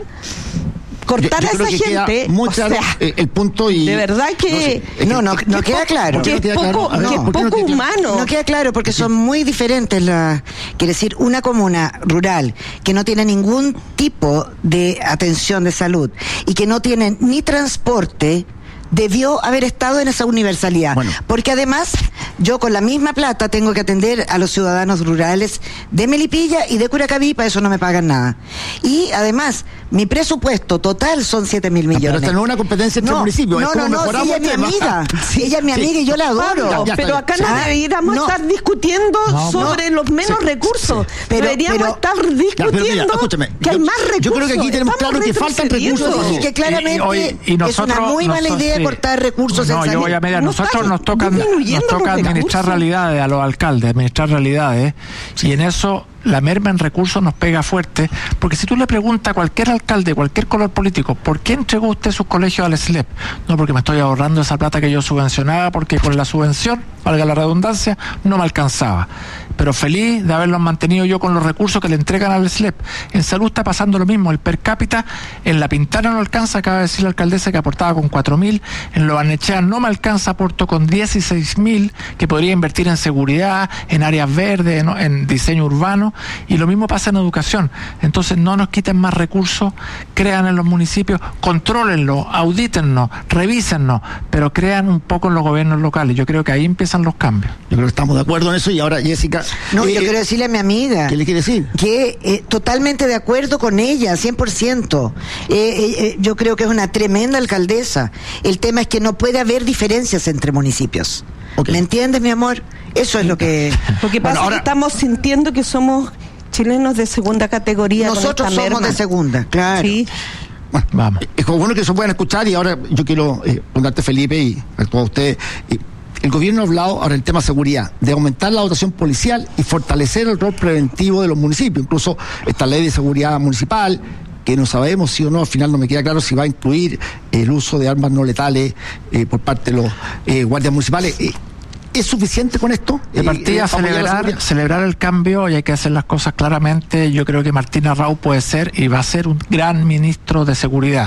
cortar Yo- yo a creo esa que queda gente. muy o claro, sea, eh, el punto y de verdad que no sé, es No, no, que- no que queda poco- claro. que ¿Por qué no queda poco, claro? que No, ¿por qué no poco queda claro? humano. No queda claro porque son muy diferentes las, quiere decir, una comuna rural que no tiene ningún tipo de atención de salud y que no tiene ni transporte, debió haber estado en esa universalidad. Bueno. Porque además, yo con la misma plata tengo que atender a los ciudadanos rurales de Melipilla y de Curacaví, para eso no me pagan nada. Y además, mi presupuesto total son siete mil millones. Pero esta no es una competencia entre no, municipios, No, es como no, no, mejoramos si ella es mi el tema. amiga. Sí, ella es mi sí. amiga y yo la adoro. Pablo, Ya, ya pero está acá bien. no Ah, deberíamos no. estar discutiendo No, sobre los menos Sí, recursos. sí. Pero- deberíamos pero- estar Ya, pero discutiendo mira, escúchame, que hay yo- más recursos. yo creo que aquí tenemos Estamos claro que faltan retrocediendo. recursos. Y que claramente Y- y hoy- y es nosotros- una muy mala nosotros- idea sí. cortar recursos No, en yo voy a salud. mediar. No Nosotros están nos toca, nos disminuyendo toca los administrar recursos. realidades a los alcaldes, administrar realidades, y en eso la merma en recursos nos pega fuerte, porque si tú le preguntas a cualquier alcalde, cualquier color político, ¿por qué entregó usted sus colegios al S L E P? No, porque me estoy ahorrando esa plata que yo subvencionaba, porque con la subvención, valga la redundancia, no me alcanzaba. Pero feliz de haberlos mantenido yo con los recursos que le entregan al S L E P. En salud está pasando lo mismo, el per cápita en La Pintana no alcanza, acaba de decir la alcaldesa que aportaba con cuatro mil, en Lo Barnechea no me alcanza, aporto con dieciséis mil, que podría invertir en seguridad, en áreas verdes, en, en diseño urbano, y lo mismo pasa en educación. Entonces no nos quiten más recursos, crean en los municipios, contrólenlo, audítennos, revísennos, pero crean un poco en los gobiernos locales. Yo creo que ahí empiezan los cambios. Yo creo que estamos de acuerdo en eso y ahora Jessica. No, eh, yo quiero decirle a mi amiga. ¿Qué le quiere decir? Que eh, totalmente de acuerdo con ella, cien por ciento. Eh, eh, eh, yo creo que es una tremenda alcaldesa. El tema es que no puede haber diferencias entre municipios. Ok. ¿Me entiendes, mi amor? Eso es lo que... Lo que pasa Bueno, ahora- es que estamos sintiendo que somos chilenos de segunda categoría. con Nosotros esta somos merma. de segunda, claro. Sí. Bueno, Vamos. es como bueno que se puedan escuchar y ahora yo quiero eh, preguntarte, Felipe, y a todos ustedes. eh, el gobierno ha hablado ahora del tema seguridad, de aumentar la dotación policial y fortalecer el rol preventivo de los municipios. Incluso esta ley de seguridad municipal, que no sabemos si o no, al final no me queda claro si va a incluir el uso de armas no letales eh, por parte de los eh, guardias municipales. Eh, ¿Es suficiente con esto? De Eh, partida, eh, para apoyar la celebrar, seguridad? celebrar el cambio, y hay que hacer las cosas claramente. Yo creo que Martín Arrau puede ser y va a ser un gran ministro de seguridad,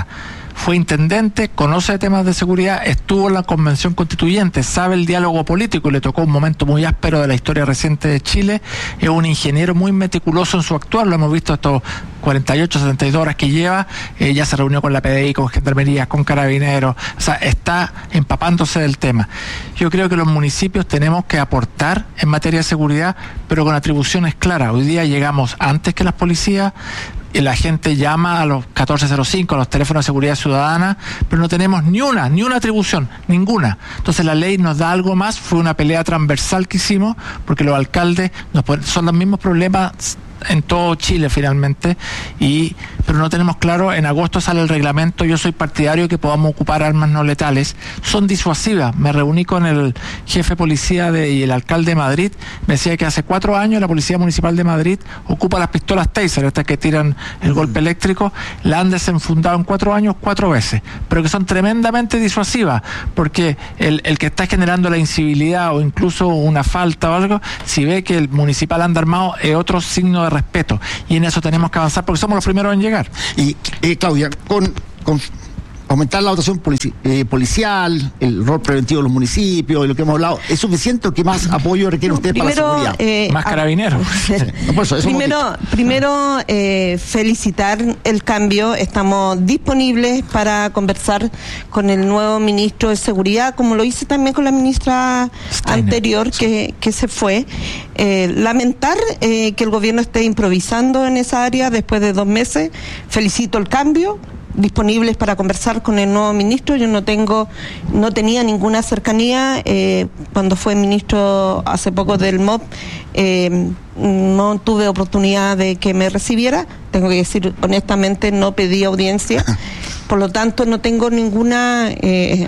fue intendente, conoce temas de seguridad, estuvo en la convención constituyente, sabe el diálogo político y le tocó un momento muy áspero de la historia reciente de Chile. Es un ingeniero muy meticuloso en su actuar, lo hemos visto estos cuarenta y ocho, setenta y dos horas que lleva. Eh, ya se reunió con la P D I, con Gendarmería, con Carabineros, o sea, está empapándose del tema. Yo creo que los municipios tenemos que aportar en materia de seguridad, pero con atribuciones claras. Hoy día llegamos antes que las policías, y la gente llama a los catorce cero cinco, a los teléfonos de seguridad ciudadana, pero no tenemos ni una, ni una atribución, ninguna. Entonces la ley nos da algo más, fue una pelea transversal que hicimos, porque los alcaldes nos ponen, son los mismos problemas en todo Chile finalmente, y pero no tenemos claro. En agosto sale el reglamento. Yo soy partidario de que podamos ocupar armas no letales, son disuasivas. Me reuní con el jefe de policía de, y el alcalde de Madrid, me decía que hace cuatro años la Policía Municipal de Madrid ocupa las pistolas Taser, estas que tiran el golpe eléctrico, la han desenfundado en cuatro años cuatro veces, pero que son tremendamente disuasivas, porque el, el que está generando la incivilidad o incluso una falta o algo, si ve que el municipal anda armado, es otro signo de respeto, y en eso tenemos que avanzar porque somos los primeros en llegar. Y eh, Claudia, con, con aumentar la dotación polici eh, policial, el rol preventivo de los municipios, y lo que hemos hablado, ¿es suficiente o qué más apoyo requiere usted para la seguridad? Eh, más carabineros. No, por eso, eso primero, primero eh, felicitar el cambio. Estamos disponibles para conversar con el nuevo ministro de Seguridad, como lo hice también con la ministra Steiner, anterior que, que se fue. Eh, lamentar eh, que el gobierno esté improvisando en esa área después de dos meses. Felicito el cambio. Disponibles para conversar con el nuevo ministro. Yo no tengo, no tenía ninguna cercanía eh, cuando fue ministro hace poco del M O P. Eh, no tuve oportunidad de que me recibiera. Tengo que decir honestamente, no pedí audiencia. Por lo tanto, no tengo ninguna... Eh,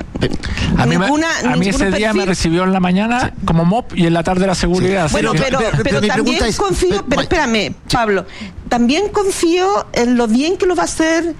a mí, ninguna, me, a mí ese perfil. Día me recibió en la mañana como M O P y en la tarde la seguridad. Sí. Bueno, pero, pero, pero, pero también es, confío... Pero espérame, Pablo. También confío en lo bien que lo va a hacer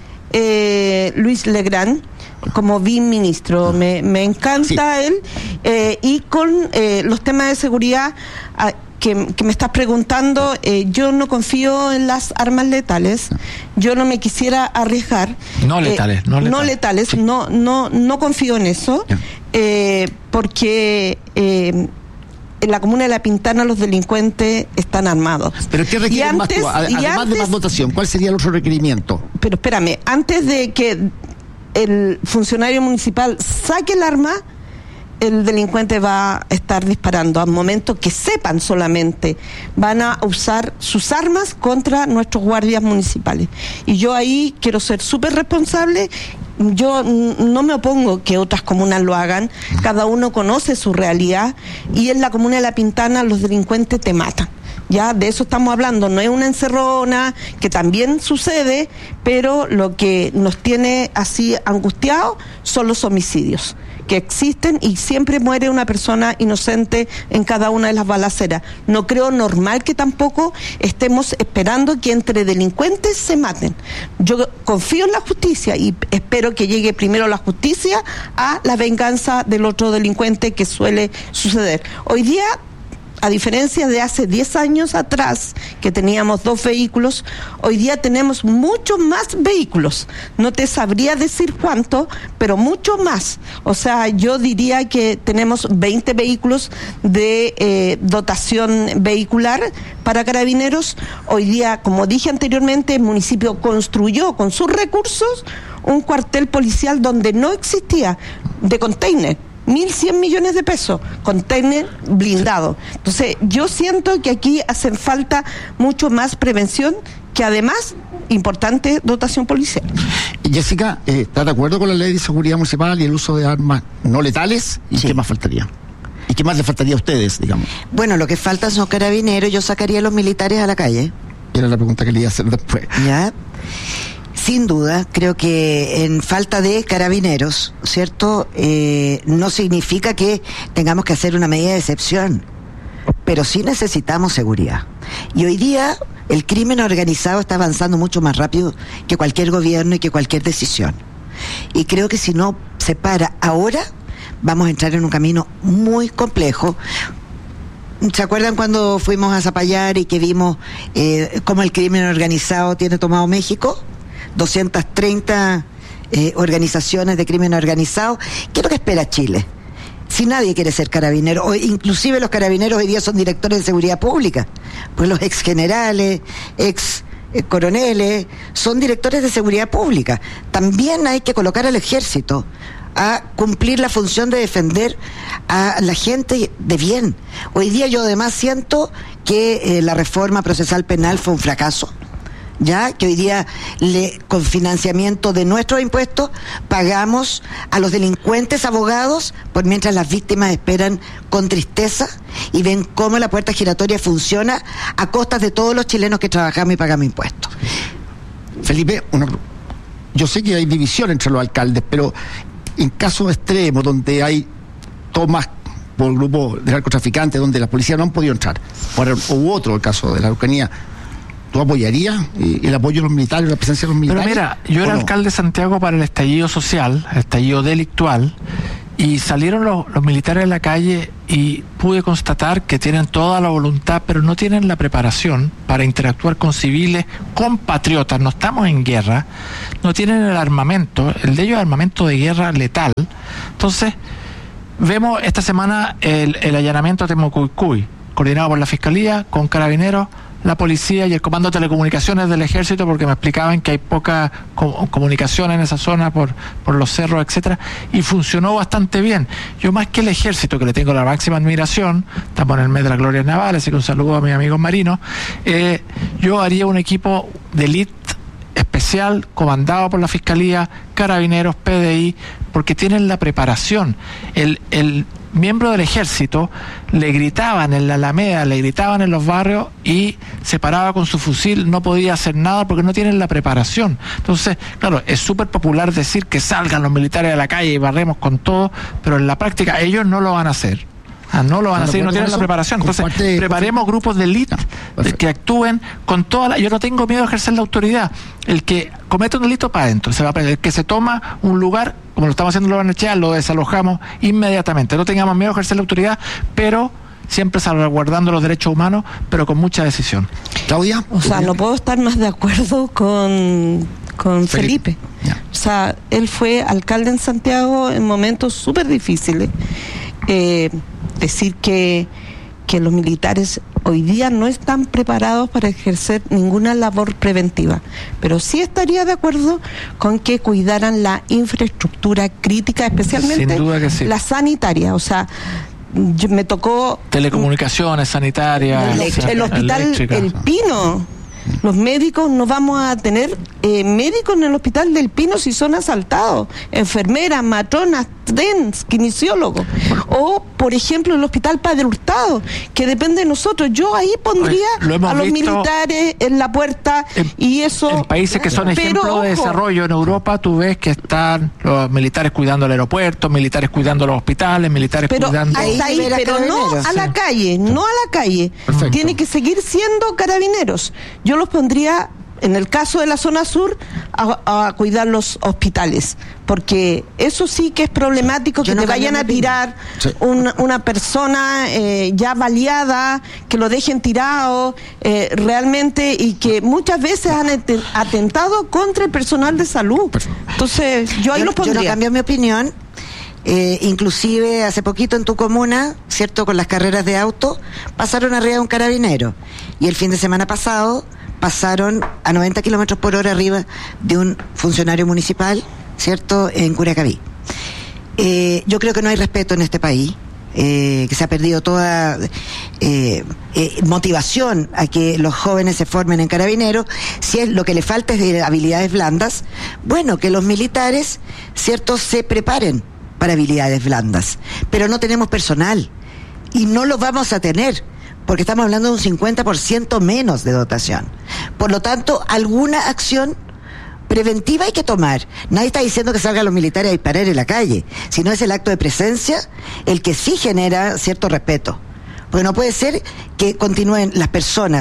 Eh, Luis Legrand como viceministro. Me, me encanta sí. él eh, y con eh, los temas de seguridad ah, que, que me estás preguntando, eh, yo no confío en las armas letales. Yo no me quisiera arriesgar. No letales, eh, no letales. No letales, sí. no, no, no confío en eso eh, porque eh, en la comuna de La Pintana los delincuentes están armados. ¿Pero qué requiere más tú? Además antes, de más dotación, ¿cuál sería el otro requerimiento? Pero espérame, antes de que el funcionario municipal saque el arma, el delincuente va a estar disparando. Al momento que sepan solamente, van a usar sus armas contra nuestros guardias municipales. Y yo ahí quiero ser súper responsable. Yo no me opongo que otras comunas lo hagan, cada uno conoce su realidad, y en la comuna de La Pintana los delincuentes te matan. Ya de eso estamos hablando, no es una encerrona, que también sucede, pero lo que nos tiene así angustiados son los homicidios que existen, y siempre muere una persona inocente en cada una de las balaceras. No creo normal que tampoco estemos esperando que entre delincuentes se maten. Yo confío en la justicia y espero que llegue primero la justicia a la venganza del otro delincuente, que suele suceder. Hoy día, a diferencia de hace diez años atrás, que teníamos dos vehículos, hoy día tenemos muchos más vehículos. No te sabría decir cuánto, pero mucho más. O sea, yo diría que tenemos veinte vehículos de eh, dotación vehicular para Carabineros. Hoy día, como dije anteriormente, el municipio construyó con sus recursos un cuartel policial donde no existía, de container. mil cien millones de pesos, container blindado. Entonces, yo siento que aquí hacen falta mucho más prevención, que además, importante dotación policial. Jessica, eh, ¿está de acuerdo con la ley de seguridad municipal y el uso de armas no letales? ¿Y sí. qué más faltaría? ¿Y qué más le faltaría a ustedes, digamos? Bueno, lo que falta son carabineros. Yo sacaría a los militares a la calle. Era la pregunta que le iba a hacer después. Ya. Sin duda, creo que en falta de carabineros, ¿cierto? Eh, no significa que tengamos que hacer una medida de excepción, pero sí necesitamos seguridad. Y hoy día el crimen organizado está avanzando mucho más rápido que cualquier gobierno y que cualquier decisión. Y creo que si no se para ahora, vamos a entrar en un camino muy complejo. ¿Se acuerdan cuando fuimos a Zapallar y que vimos eh, cómo el crimen organizado tiene tomado México? doscientas treinta eh, organizaciones de crimen organizado. ¿Qué es lo que espera Chile? Si nadie quiere ser carabinero, o inclusive los carabineros hoy día son directores de seguridad pública, pues los ex generales, ex eh, coroneles, son directores de seguridad pública. También hay que colocar al ejército a cumplir la función de defender a la gente de bien. Hoy día yo además siento que eh, la reforma procesal penal fue un fracaso, ya que hoy día le, con financiamiento de nuestros impuestos pagamos a los delincuentes abogados por mientras las víctimas esperan con tristeza y ven cómo la puerta giratoria funciona a costas de todos los chilenos que trabajamos y pagamos impuestos. Felipe, una, yo sé que hay división entre los alcaldes, pero en casos extremos donde hay tomas por grupos de narcotraficantes donde la policía no han podido entrar, u otro, el caso de la Araucanía, ¿tú apoyarías el apoyo de los militares, la presencia de los militares? Pero mira, yo era no? alcalde de Santiago para el estallido social, el estallido delictual, y salieron los, los militares a la calle y pude constatar que tienen toda la voluntad, pero no tienen la preparación para interactuar con civiles, con patriotas. No estamos en guerra, no tienen el armamento, el de ellos es armamento de guerra letal. Entonces, vemos esta semana el, el allanamiento de Temocuycuy, coordinado por la Fiscalía, con Carabineros, la policía y el Comando de Telecomunicaciones del Ejército, porque me explicaban que hay poca co- comunicación en esa zona por, por los cerros, etcétera, y funcionó bastante bien. Yo, más que el Ejército, que le tengo la máxima admiración, estamos en el mes de la gloria naval, así que un saludo a mis amigos marinos, eh, yo haría un equipo de élite especial, comandado por la Fiscalía, Carabineros, P D I, porque tienen la preparación. El, el miembro del Ejército le gritaban en la Alameda, le gritaban en los barrios y se paraba con su fusil, no podía hacer nada porque no tienen la preparación. Entonces, claro, es súper popular decir que salgan los militares a la calle y barremos con todo, pero en la práctica ellos no lo van a hacer. Ah, no lo van a hacer, no tienen la preparación. Entonces, preparemos grupos de élite que actúen con toda la... Yo no tengo miedo a ejercer la autoridad. El que comete un delito, para adentro. Se va a... El que se toma un lugar, como lo estamos haciendo en la Barnechea, lo desalojamos inmediatamente. No tengamos miedo a ejercer la autoridad, pero siempre salvaguardando los derechos humanos, pero con mucha decisión. Claudia. O sea, no puedo estar más de acuerdo con, con Felipe. Felipe. O sea, él fue alcalde en Santiago en momentos súper difíciles. Eh... Decir que, que los militares hoy día no están preparados para ejercer ninguna labor preventiva, pero sí estaría de acuerdo con que cuidaran la infraestructura crítica, especialmente sí. La sanitaria. O sea, yo, me tocó... Telecomunicaciones, sanitarias... El, el hospital eléctrica. El Pino... Los médicos, no vamos a tener eh, médicos en el hospital del Pino si son asaltados, enfermeras, matronas, trens, kinesiólogos. O, por ejemplo, el hospital Padre Hurtado, que depende de nosotros. Yo ahí pondría a los militares en la puerta en, y eso... En países que son ejemplos Pero, de desarrollo en Europa, tú ves que están los militares cuidando el aeropuerto, militares cuidando los hospitales, militares pero cuidando... Ahí, ahí, pero no a la sí. calle, no a la calle. Perfecto. Tiene que seguir siendo carabineros. Yo los pondría, en el caso de la zona sur, a, a cuidar los hospitales, porque eso sí que es problemático, que no te vayan a tirar sí. una, una persona eh, ya baleada, que lo dejen tirado eh, realmente, y que muchas veces han atentado contra el personal de salud. Entonces, yo ahí yo, lo pondría. Yo no cambio mi opinión. Eh, inclusive hace poquito en tu comuna, cierto, con las carreras de auto, pasaron arriba de un carabinero, y el fin de semana pasado pasaron a noventa kilómetros por hora arriba de un funcionario municipal, cierto, en Curacaví. Eh, yo creo que no hay respeto en este país, eh, que se ha perdido toda eh, eh, motivación a que los jóvenes se formen en carabineros. Si es lo que le falta es de habilidades blandas, bueno, que los militares, cierto, se preparen para habilidades blandas, pero no tenemos personal y no lo vamos a tener porque estamos hablando de un cincuenta por ciento menos de dotación. Por lo tanto, alguna acción preventiva hay que tomar. Nadie está diciendo que salgan los militares a disparar en la calle, sino es el acto de presencia el que sí genera cierto respeto. Porque no puede ser que continúen las personas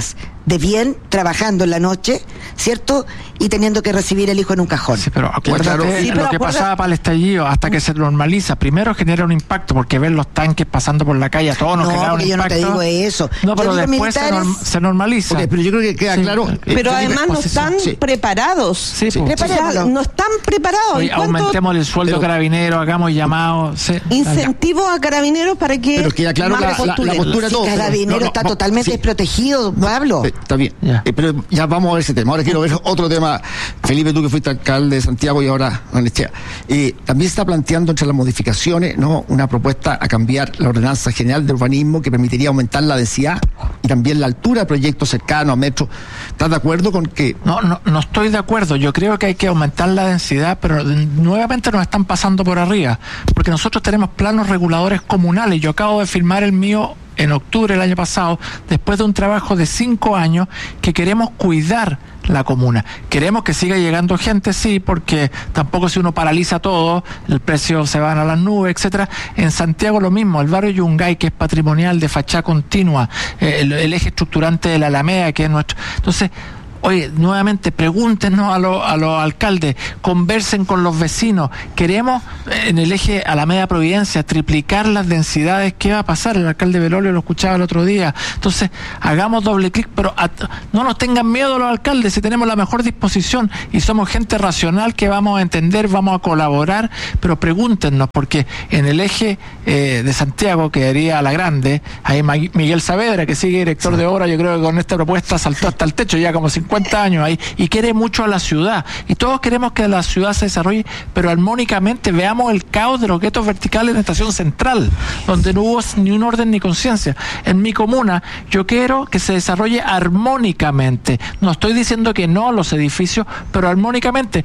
de bien, trabajando en la noche, ¿cierto? Y teniendo que recibir el hijo en un cajón. Sí, pero acuérdate Claro. Sí, lo pero que acuérdate- pasaba para el estallido, hasta que se normaliza. Primero genera un impacto, porque ver los tanques pasando por la calle a todos nos No, genera un porque yo no impacto. te digo eso. No, Yo pero digo después se, militares- norm- se normaliza. Ok, pero yo creo que queda Sí. claro. Pero Eh, además no posición. están Sí. preparados. Sí, O pues. sea, Prepárenlo. no están preparados. Oye, ¿Y cuánto aumentemos el sueldo pero- carabinero, hagamos llamados. Sí. incentivos a carabineros para que Pero queda claro más la- la- la postulen? postura- Si todo, pero- Carabinero no, no, está no, totalmente sí. desprotegido, Pablo. Eh, Está bien. Ya. Eh, pero ya vamos a ver ese tema. Ahora quiero ver otro tema. Felipe, tú que fuiste alcalde de Santiago y ahora Barnechea. Eh, también se está planteando entre las modificaciones, ¿no?, una propuesta a cambiar la ordenanza general de urbanismo que permitiría aumentar la densidad y también la altura de proyectos cercanos a metro. ¿Estás de acuerdo con que No, no, no estoy de acuerdo. Yo creo que hay que aumentar la densidad, pero de- nuevamente nos están pasando por arriba, porque nosotros tenemos planos reguladores comunales. Yo acabo de firmar el mío en octubre del año pasado, después de un trabajo de cinco años que queremos cuidar la comuna. Queremos que siga llegando gente, sí, porque tampoco si uno paraliza todo, el precio se van a las nubes, etcétera. En Santiago lo mismo, el barrio Yungay, que es patrimonial de fachada continua, eh, el, el eje estructurante de la Alameda, que es nuestro. Entonces, oye, nuevamente, pregúntenos a, lo- a los alcaldes, conversen con los vecinos. Queremos, eh, en el eje Alameda Providencia, triplicar las densidades. ¿Qué va a pasar? El alcalde Belolio lo escuchaba el otro día. Entonces, hagamos doble clic, pero a- no nos tengan miedo los alcaldes si tenemos la mejor disposición y somos gente racional que vamos a entender, vamos a colaborar, pero pregúntenos, porque en el eje eh, de Santiago, que haría a la grande, hay Ma- Miguel Saavedra, que sigue director de obra, yo creo que con esta propuesta saltó hasta el techo, ya como cincuenta años ahí, y quiere mucho a la ciudad, y todos queremos que la ciudad se desarrolle, pero armónicamente. Veamos el caos de los guetos verticales en la estación central, donde no hubo ni un orden ni conciencia. En mi comuna, yo quiero que se desarrolle armónicamente. No estoy diciendo que no a los edificios, pero armónicamente.